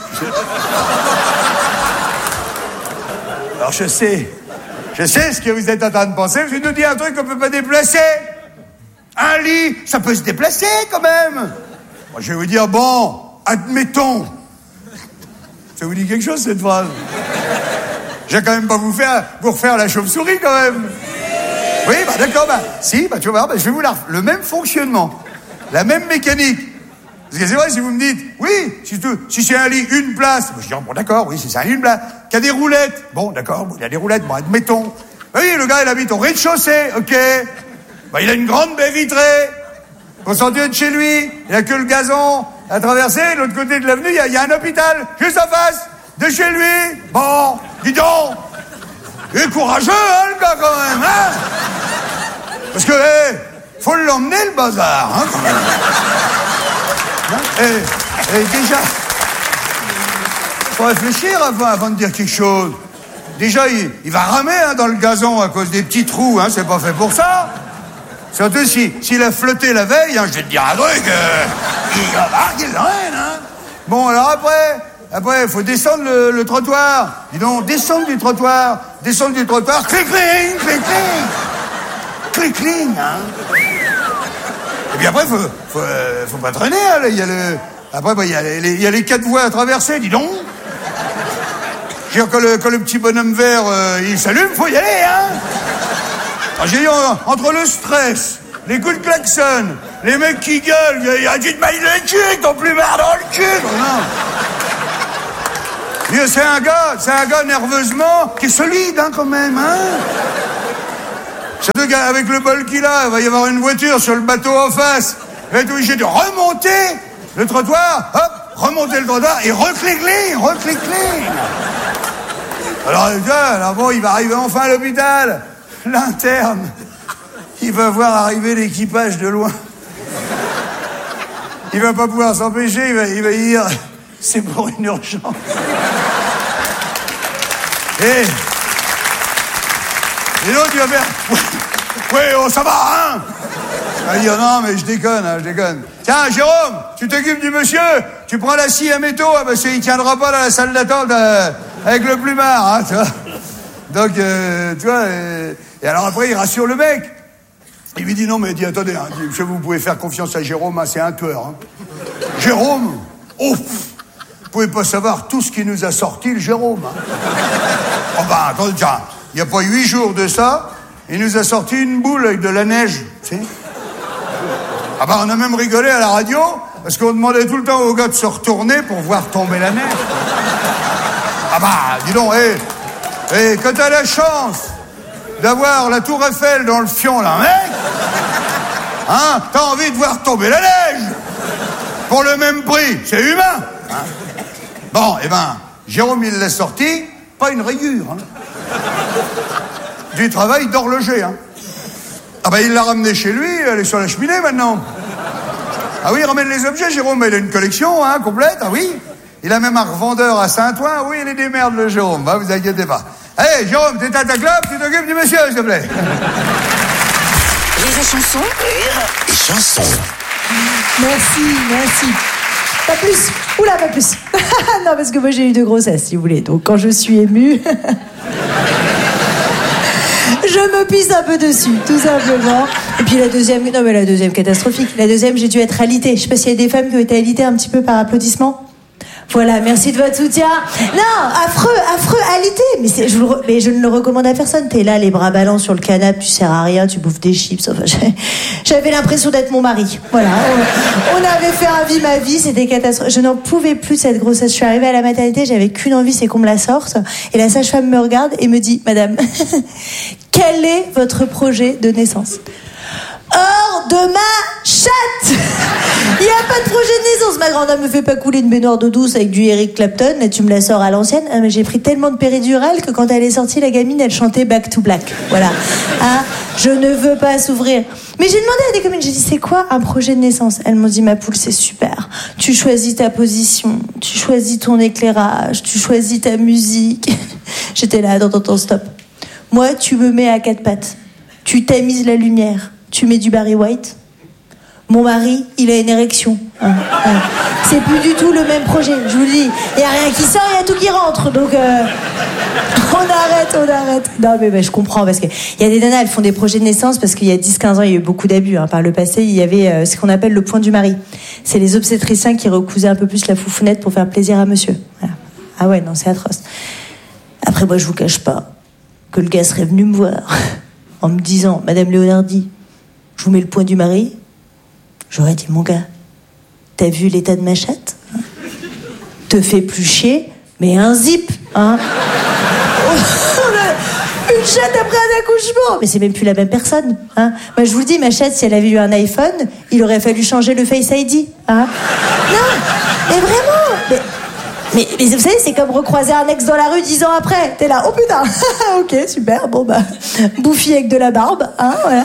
Alors je sais ce que vous êtes en train de penser. Je nous dis un truc qu'on peut pas déplacer. Un lit, ça peut se déplacer quand même. Moi, je vais vous dire, bon, admettons. Ça vous dit quelque chose cette phrase? Je vais quand même pas vous refaire la chauve-souris quand même. Oui, d'accord, si, tu vas voir, je vais vous le même fonctionnement, la même mécanique. Parce que c'est vrai, si vous me dites, oui, si c'est un lit, une place, je dis, bon, d'accord, oui, si c'est un lit, une place, qu'il y a des roulettes, bon, d'accord, il y a des roulettes, bon, admettons. Oui, le gars, il habite au rez-de-chaussée, ok. Il a une grande baie vitrée, au centre de chez lui, il n'y a que le gazon à traverser, de l'autre côté de l'avenue, il y a un hôpital, juste en face de chez lui. Bon, dis donc. Il est courageux, hein, le gars, quand même, hein? Parce que, faut l'emmener, le bazar, hein, quand même. Et déjà, faut réfléchir avant de dire quelque chose. déjà, il va ramer hein, dans le gazon à cause des petits trous, hein, c'est pas fait pour ça. Surtout s'il a flotté la veille, hein, je vais te dire un truc, il va marquer le rêve, hein. Bon, alors après, il faut descendre le trottoir. Dis donc, descendre du trottoir, clic-cling, clic-cling, hein. Et puis après, faut pas traîner, hein, il y a après, il y a les 4 voies à traverser, dis donc. Quand le petit bonhomme vert, il s'allume, faut y aller, hein. Alors, j'ai dit, entre le stress, les coups de klaxon, les mecs qui gueulent, il y a du maille le cul, ton plumard dans le cul. Non. C'est un gars nerveusement, qui est solide, hein, quand même, hein. Surtout qu'avec le bol qu'il a, il va y avoir une voiture sur le bateau en face. Il va être obligé de remonter le trottoir, hop, remonter le trottoir et reclic-cling. Alors bon, il va arriver enfin à l'hôpital. L'interne, il va voir arriver l'équipage de loin. Il va pas pouvoir s'empêcher, il va dire, c'est pour une urgence. Et l'autre, il va faire, ouais, oh, ça va, hein. Il va dire, non, mais je déconne. Tiens, Jérôme, tu t'occupes du monsieur, tu prends la scie à métaux, parce qu'il tiendra pas dans la salle d'attente avec le plumard, hein, tu vois. Donc, tu vois, et alors après, il rassure le mec. Il lui dit, non, mais il dit, attendez, hein, monsieur, vous pouvez faire confiance à Jérôme, hein, c'est un tueur. Hein. Jérôme, vous pouvez pas savoir tout ce qui nous a sorti, le Jérôme. Hein. Oh bah, attendez, tiens, il n'y a pas 8 jours de ça, il nous a sorti une boule avec de la neige, tu sais. Ah bah, on a même rigolé à la radio, parce qu'on demandait tout le temps aux gars de se retourner pour voir tomber la neige. Ah bah, dis donc, quand t'as la chance d'avoir la tour Eiffel dans le fion, là, mec, hein, t'as envie de voir tomber la neige pour le même prix, c'est humain, hein. Bon, Jérôme, il l'a sorti, pas une rayure, hein. Du travail d'horloger, hein. Ah bah, il l'a ramené chez lui, elle est sur la cheminée, maintenant. Ah oui, il ramène les objets, Jérôme, il a une collection, hein, complète, ah oui. Il a même un revendeur à Saint-Ouen, oui, il est des merdes, le Jérôme, bah, vous inquiétez pas. Allez, Jérôme, t'es à ta clope, tu t'occupes du monsieur, s'il te plaît. Rire et chanson. Rire et chanson. Merci. Pas plus. Oula, pas plus. Non, parce que moi, j'ai eu 2 grossesses, si vous voulez. Donc, quand je suis émue, je me pisse un peu dessus, tout simplement. Et puis la deuxième catastrophique. La deuxième, j'ai dû être alitée. Je sais pas s'il y a des femmes qui ont été alitées un petit peu par applaudissement. Voilà, merci de votre soutien. Non, affreux, alité. Mais je ne le recommande à personne. T'es là, les bras ballants sur le canapé, tu sers à rien, tu bouffes des chips. Enfin, j'avais l'impression d'être mon mari. Voilà, on avait fait un vie ma vie, c'était catastrophique. Je n'en pouvais plus de cette grossesse. Je suis arrivée à la maternité, j'avais qu'une envie, c'est qu'on me la sorte. Et la sage-femme me regarde et me dit, madame, quel est votre projet de naissance ? Hors de ma chatte. Il n'y a pas de projet de naissance. Ma grand-dame me fait pas couler une baignoire d'eau douce avec du Eric Clapton. Et tu me la sors à l'ancienne. Ah, mais j'ai pris tellement de péridurale que quand elle est sortie, la gamine, elle chantait Back to Black. Voilà. Ah, je ne veux pas s'ouvrir. Mais j'ai demandé à des copines, j'ai dit, c'est quoi un projet de naissance ? Elles m'ont dit, ma poule, c'est super. Tu choisis ta position, tu choisis ton éclairage, tu choisis ta musique. J'étais là, attends, stop. Moi, tu me mets à 4 pattes. Tu tamises la lumière. Tu mets du Barry White. Mon mari, il a une érection. C'est plus du tout le même projet, je vous le dis. Il n'y a rien qui sort, il y a tout qui rentre. Donc, on arrête. Non, mais je comprends, parce qu'il y a des nanas, elles font des projets de naissance, parce qu'il y a 10-15 ans, il y a eu beaucoup d'abus. Hein. Par le passé, il y avait ce qu'on appelle le point du mari. C'est les obstétriciens qui recousaient un peu plus la foufounette pour faire plaisir à monsieur. Voilà. Ah ouais, non, c'est atroce. Après, moi, je vous cache pas que le gars serait venu me voir en me disant, Madame Léonardi, je vous mets le point du mari. J'aurais dit, mon gars, t'as vu l'état de ma chatte, hein ? Te fais plus chier, mais un zip, hein. Une chatte après un accouchement. Mais c'est même plus la même personne, hein. Moi, je vous le dis, ma chatte, si elle avait eu un iPhone, il aurait fallu changer le Face ID, hein. Non, mais vraiment, mais vous savez, c'est comme recroiser un ex dans la rue 10 ans après. T'es là, oh putain, ok, super, bon bah, bouffi avec de la barbe, hein, voilà.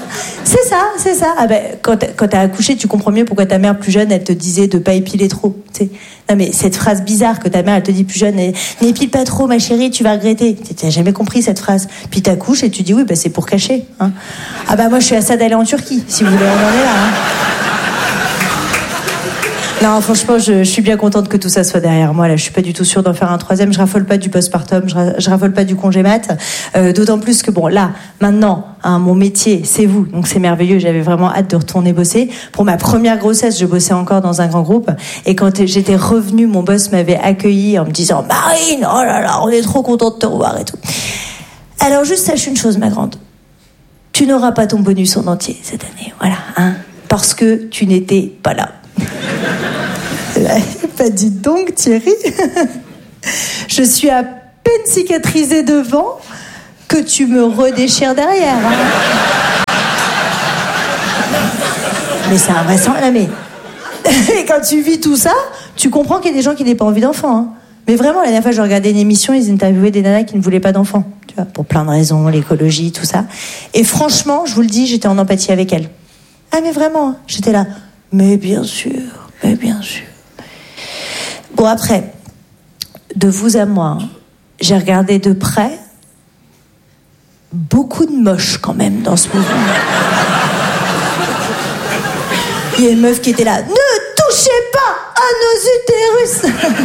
C'est ça. Ah ben, quand t'as accouché, tu comprends mieux pourquoi ta mère plus jeune, elle te disait de pas épiler trop. Tu sais, Non mais cette phrase bizarre que ta mère elle te dit plus jeune, n'épile pas trop ma chérie, tu vas regretter. T'as jamais compris cette phrase. Puis t'accouches et tu dis oui, bah c'est pour cacher. Hein. Ah bah moi je suis à ça d'aller en Turquie, si vous voulez, on en est là. Hein. Non, franchement, je suis bien contente que tout ça soit derrière moi. Là, je suis pas du tout sûre d'en faire un troisième. Je raffole pas du postpartum, je raffole pas du congé mat. D'autant plus que bon, là, maintenant, hein, mon métier, c'est vous. Donc c'est merveilleux. J'avais vraiment hâte de retourner bosser. Pour ma première grossesse, je bossais encore dans un grand groupe. Et quand j'étais revenue, mon boss m'avait accueillie en me disant « Marine, oh là là, on est trop content de te revoir et tout. » Alors juste sache une chose, ma grande. Tu n'auras pas ton bonus en entier cette année. Voilà, hein. Parce que tu n'étais pas là. Bah dites donc Thierry, je suis à peine cicatrisée devant que tu me redéchires derrière. Hein. Mais c'est invraisemblable. Mais et quand tu vis tout ça, tu comprends qu'il y a des gens qui n'ont pas envie d'enfants. Hein. Mais vraiment, la dernière fois, je regardais une émission, ils interviewaient des nanas qui ne voulaient pas d'enfants. Tu vois, pour plein de raisons, l'écologie, tout ça. Et franchement, je vous le dis, j'étais en empathie avec elles. Ah mais vraiment, j'étais là. Mais bien sûr. Bon, après, de vous à moi, j'ai regardé de près beaucoup de moches quand même dans ce mouvement. Il y a une meuf qui était là. Ne touchez pas à nos utérus.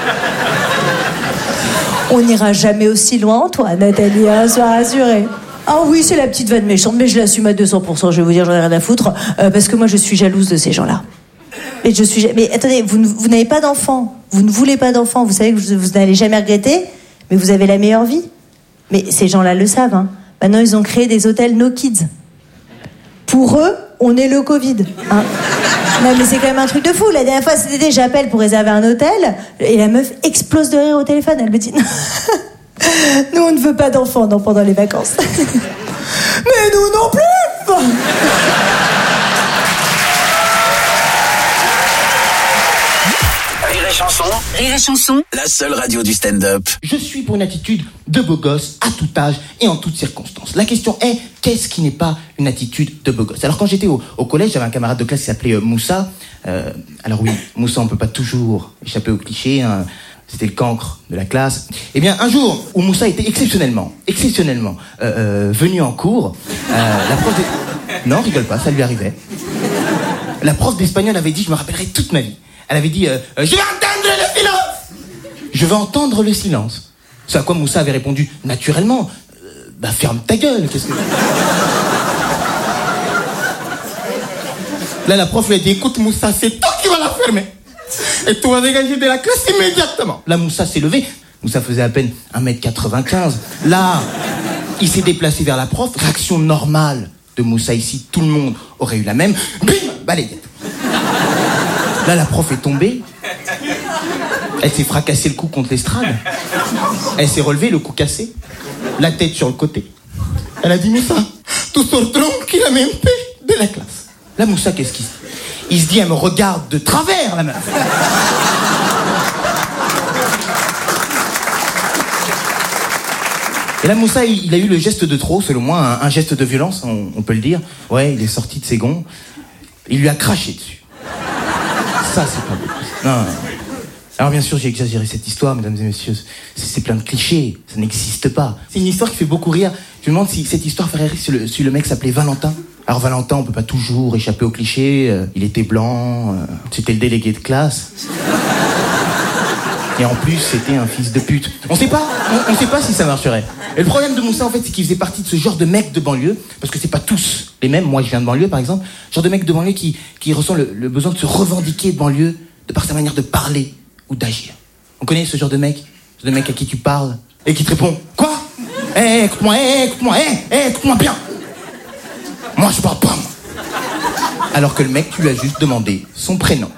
On n'ira jamais aussi loin, toi, Nathalie, hein, sois rassurée. Ah oui, c'est la petite vanne méchante, mais je l'assume à 200%, je vais vous dire, j'en ai rien à foutre, parce que moi, je suis jalouse de ces gens-là. Mais attendez, vous n'avez pas d'enfant, vous ne voulez pas d'enfant, vous savez que vous n'allez jamais regretter, mais vous avez la meilleure vie. Mais ces gens-là le savent. Hein. Maintenant, ils ont créé des hôtels No Kids. Pour eux, on est le Covid. Hein. Non, mais c'est quand même un truc de fou. La dernière fois, c'était j'appelle pour réserver un hôtel, et la meuf explose de rire au téléphone. Elle me dit, nous, on ne veut pas d'enfants pendant les vacances. Mais nous non plus. Rire et chanson, la seule radio du stand-up. Je suis pour une attitude de beau gosse à tout âge et en toutes circonstances. La question est, qu'est-ce qui n'est pas une attitude de beau gosse? Alors quand j'étais au collège, j'avais un camarade de classe qui s'appelait Moussa. Alors oui, Moussa, on peut pas toujours échapper au cliché, hein. C'était le cancre de la classe. Eh bien, un jour où Moussa était exceptionnellement venu en cours, la prof Non, rigole pas, ça lui arrivait. La prof d'espagnol avait dit, je me rappellerai toute ma vie, elle avait dit, je vais entendre le silence. Je veux entendre le silence. C'est à quoi Moussa avait répondu naturellement, bah ferme ta gueule, qu'est-ce que... Là, la prof lui a dit, écoute Moussa, c'est toi qui vas la fermer. Et tu vas dégager de la classe immédiatement. Là, Moussa s'est levé. Moussa faisait à peine 1m95. Là, il s'est déplacé vers la prof. Réaction normale de Moussa ici. Tout le monde aurait eu la même. Bim, balayette. Là, la prof est tombée. Elle s'est fracassé le cou contre l'estrade. Elle s'est relevée, le cou cassé. La tête sur le côté. Elle a dit, Moussa, tu sors tranquillement de la classe. Là, Moussa, qu'est-ce qu'il se dit? Il se dit, elle me regarde de travers, la meuf. Et là, Moussa, il a eu le geste de trop, selon moi, un geste de violence, on peut le dire. Ouais, il est sorti de ses gonds. Il lui a craché dessus. Ça, c'est pas beau. Non. Alors, bien sûr, j'ai exagéré cette histoire, mesdames et messieurs. C'est plein de clichés. Ça n'existe pas. C'est une histoire qui fait beaucoup rire. Je me demande si cette histoire ferait rire si le mec s'appelait Valentin. Alors Valentin, on peut pas toujours échapper aux clichés. Il était blanc, c'était le délégué de classe. Et en plus, c'était un fils de pute. On sait pas si ça marcherait. Et le problème de Moussa, en fait, c'est qu'il faisait partie de ce genre de mec de banlieue, parce que c'est pas tous les mêmes. Moi, je viens de banlieue, par exemple. Genre de mec de banlieue qui ressent le besoin de se revendiquer de banlieue, de par sa manière de parler ou d'agir. On connaît ce genre de mec? Ce genre de mec à qui tu parles et qui te répond, quoi? Écoute-moi bien. Moi, je parle pas, moi. Alors que le mec, tu lui as juste demandé son prénom.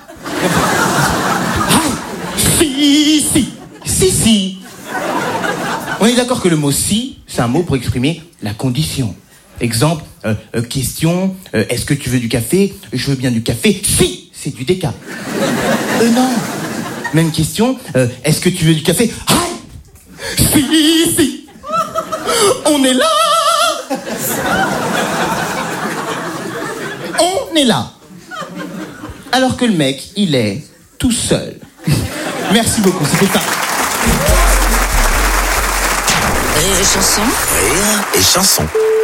Si. On est d'accord que le mot si, c'est un mot pour exprimer la condition. Exemple, question, est-ce que tu veux du café? Je veux bien du café. Si, c'est du déca. Non. Même question, est-ce que tu veux du café? Si. On est là. On est là. Alors que le mec, il est tout seul. Merci beaucoup, c'était ça. Rire et chanson. Rire et chanson.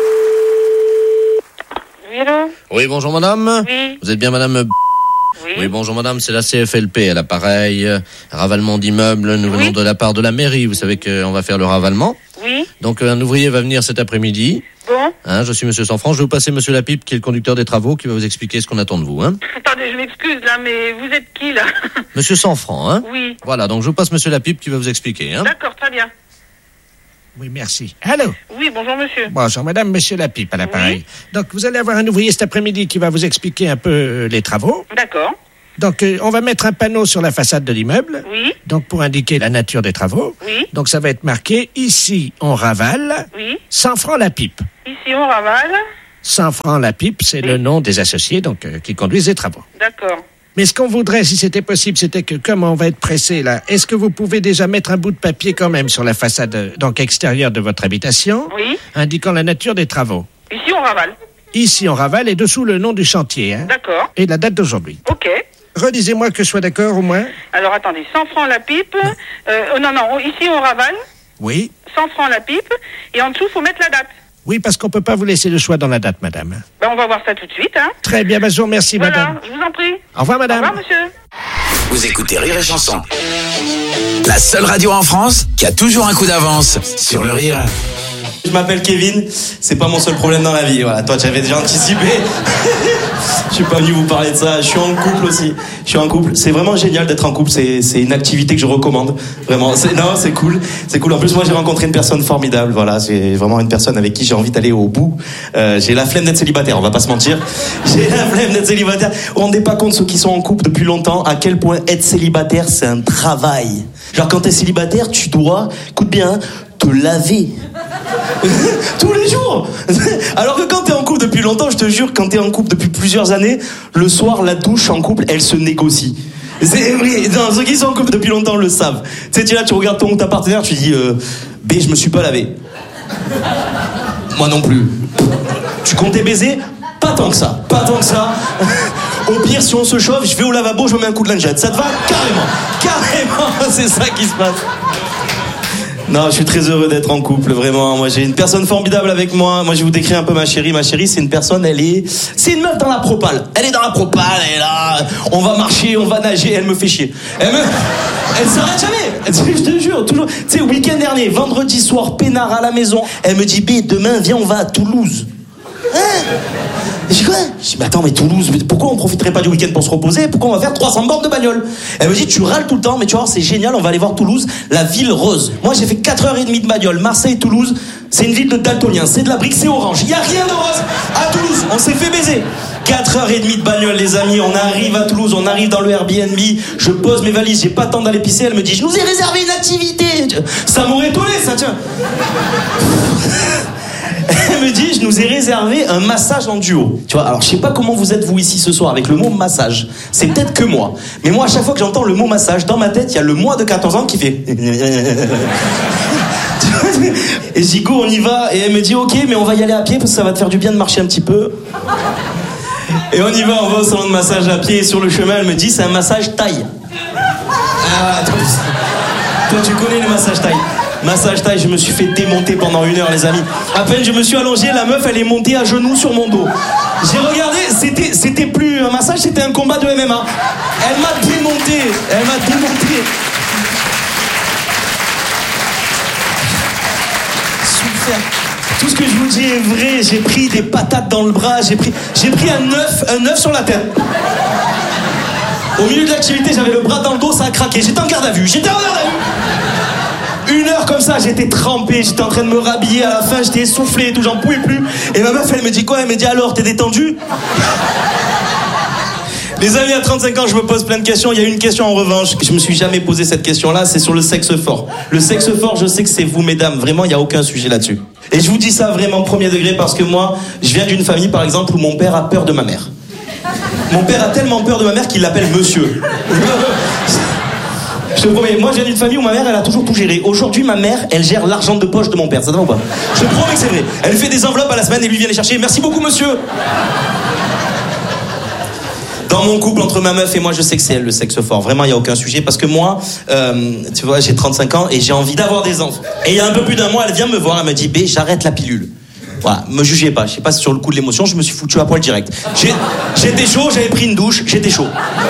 Oui, allô? Oui, bonjour madame. Oui. Vous êtes bien madame? Oui, bonjour madame, c'est la CFLP à l'appareil. Ravalement d'immeubles, nous venons de la part de la mairie. Vous savez qu'on va faire le ravalement. Oui. Donc un ouvrier va venir cet après-midi. Bon. Je suis monsieur Sanfranc, je vais vous passer monsieur Lapipe qui est le conducteur des travaux qui va vous expliquer ce qu'on attend de vous. Attendez, je m'excuse là, mais vous êtes qui là? Monsieur Sanfranc, Oui. Voilà, donc je vous passe monsieur Lapipe qui va vous expliquer. D'accord, très bien. Oui, merci. Allô? Oui, bonjour monsieur. Bonjour madame, monsieur Lapipe à l'appareil. Donc vous allez avoir un ouvrier cet après-midi qui va vous expliquer un peu les travaux. D'accord. Donc on va mettre un panneau sur la façade de l'immeuble. Oui. Donc pour indiquer la nature des travaux. Oui. Donc ça va être marqué ici on ravale. Oui. 100 francs la pipe. Ici on ravale. 100 francs la pipe, c'est le nom des associés donc qui conduisent les travaux. D'accord. Mais ce qu'on voudrait, si c'était possible, c'était que, comme on va être pressé là, est-ce que vous pouvez déjà mettre un bout de papier quand même sur la façade, donc extérieure de votre habitation, Oui. indiquant la nature des travaux? Ici on ravale. Ici, on ravale et dessous le nom du chantier. D'accord. Et la date d'aujourd'hui. Ok. Redisez-moi que je sois d'accord au moins. Alors attendez, 100 francs la pipe. Non, ici on ravale. Oui. 100 francs la pipe. Et en dessous, faut mettre la date. Oui, parce qu'on peut pas vous laisser le choix dans la date, madame. Ben, on va voir ça tout de suite, hein. Très bien, je vous remercie, Voilà, madame. je vous en prie. Au revoir, madame. Au revoir, monsieur. Vous écoutez Rire et Chanson. La seule radio en France qui a toujours un coup d'avance sur le rire. Je m'appelle Kevin, c'est pas mon seul problème dans la vie. Voilà, toi tu avais déjà anticipé. Je suis pas venu vous parler de ça. Je suis en couple aussi. Je suis en couple. C'est vraiment génial d'être en couple. C'est une activité que je recommande. Vraiment. C'est cool. C'est cool. En plus, moi j'ai rencontré une personne formidable. Voilà, c'est vraiment une personne avec qui j'ai envie d'aller au bout. J'ai la flemme d'être célibataire. On va pas se mentir. J'ai la flemme d'être célibataire. Vous vous rendez pas compte, ceux qui sont en couple depuis longtemps, à quel point être célibataire c'est un travail. Genre quand t'es célibataire, tu dois, écoute bien, te laver. Tous les jours. Alors que quand t'es en couple depuis longtemps, je te jure, quand t'es en couple depuis plusieurs années, le soir, la douche en couple, elle se négocie. C'est vrai, ceux qui sont en couple depuis longtemps le savent. Tu sais, tu es là, tu regardes ta partenaire, tu dis B, je me suis pas lavé. Moi non plus. Tu comptais baiser? Pas tant que ça. Pas tant que ça. Au pire, si on se chauffe, je vais au lavabo, je me mets un coup de lingette. Ça te va? Carrément. Carrément, c'est ça qui se passe. Non, je suis très heureux d'être en couple, vraiment. Moi, j'ai une personne formidable avec moi. Moi, je vais vous décrire un peu ma chérie. Ma chérie, c'est une personne, c'est une meuf dans la propale. Elle est dans la propale, elle est là. On va marcher, on va nager, elle me fait chier. Elle s'arrête jamais. Je te jure, toujours. Tu sais, week-end dernier, vendredi soir, peinard à la maison. Elle me dit, B, demain, viens, on va à Toulouse. Hein? Je dis quoi? Je dis, mais attends, mais Toulouse, pourquoi on profiterait pas du week-end pour se reposer? Pourquoi on va faire 300 bornes de bagnole? Elle me dit, tu râles tout le temps, mais tu vois, c'est génial, on va aller voir Toulouse, la ville rose. Moi, j'ai fait 4h30 de bagnole. Marseille, Toulouse, c'est une ville de daltoniens, c'est de la brique, c'est orange. Il y a rien de rose à Toulouse, on s'est fait baiser. 4h30 de bagnole, les amis, on arrive à Toulouse, on arrive dans le Airbnb, je pose mes valises, j'ai pas le temps d'aller pisser, elle me dit, je nous ai réservé une activité. Ça m'aurait étonné, ça, tiens. Elle me dit, je nous ai réservé un massage en duo. Tu vois, alors je sais pas comment vous êtes vous ici ce soir avec le mot massage. C'est peut-être que moi. Mais moi, à chaque fois que j'entends le mot massage, dans ma tête, il y a le moi de 14 ans qui fait... Et je dis, go, on y va. Et elle me dit, ok, mais on va y aller à pied parce que ça va te faire du bien de marcher un petit peu. Et on y va, on va au salon de massage à pied. Et sur le chemin, elle me dit, c'est un massage taille. Ah, toi, tu connais les massages taille. Massage taille, je me suis fait démonter pendant 1 heure, les amis. À peine je me suis allongé, la meuf, elle est montée à genoux sur mon dos. J'ai regardé, c'était plus un massage, c'était un combat de MMA. Elle m'a démonté. Super. Tout ce que je vous dis est vrai. J'ai pris des patates dans le bras, j'ai pris un œuf sur la tête. Au milieu de l'activité, j'avais le bras dans le dos, ça a craqué. J'étais en garde à vue. 1 heure comme ça, j'étais trempé, j'étais en train de me rhabiller à la fin, j'étais essoufflé et tout, j'en pouvais plus. Et ma meuf, elle me dit quoi? Elle me dit, alors, t'es détendu? Les amis, à 35 ans, je me pose plein de questions. Il y a une question en revanche, que je me suis jamais posé cette question-là, c'est sur le sexe fort. Le sexe fort, je sais que c'est vous, mesdames. Vraiment, il n'y a aucun sujet là-dessus. Et je vous dis ça vraiment premier degré parce que moi, je viens d'une famille, par exemple, où mon père a peur de ma mère. Mon père a tellement peur de ma mère qu'il l'appelle monsieur. Je te promets, moi je viens d'une famille où ma mère elle a toujours tout géré. Aujourd'hui ma mère elle gère l'argent de poche de mon père, ça te va ou pas? Je te promets que c'est vrai. Elle fait des enveloppes à la semaine et lui vient les chercher. Merci beaucoup monsieur. Dans mon couple entre ma meuf et moi, je sais que c'est elle le sexe fort. Vraiment, il y a aucun sujet parce que moi, tu vois, j'ai 35 ans et j'ai envie d'avoir des enfants. Et il y a un peu plus d'un mois, elle vient me voir, elle me dit B, j'arrête la pilule. Voilà, me jugez pas, je sais pas si sur le coup de l'émotion, je me suis foutu à poil direct. J'étais chaud, j'avais pris une douche, j'étais chaud.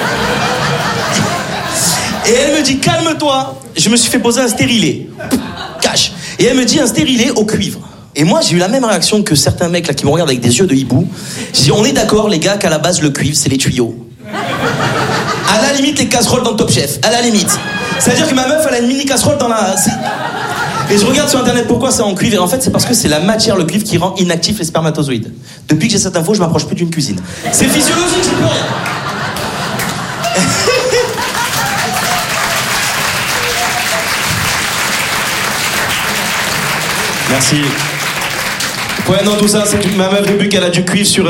Et elle me dit calme-toi, je me suis fait poser un stérilet. Cash. Et elle me dit un stérilet au cuivre. Et moi, j'ai eu la même réaction que certains mecs là qui me regardent avec des yeux de hibou. J'ai dit, on est d'accord, les gars, qu'à la base, le cuivre, c'est les tuyaux. À la limite, les casseroles dans Top Chef. À la limite. C'est-à-dire que ma meuf, elle a une mini casserole dans la... Et je regarde sur internet pourquoi c'est en cuivre. Et en fait, c'est parce que c'est la matière, le cuivre, qui rend inactifs les spermatozoïdes. Depuis que j'ai cette info, je m'approche plus d'une cuisine. C'est physiologique, j'y peux rien. Merci. Ouais, non, tout ça, c'est ma meuf depuis qu'elle a du cuivre sur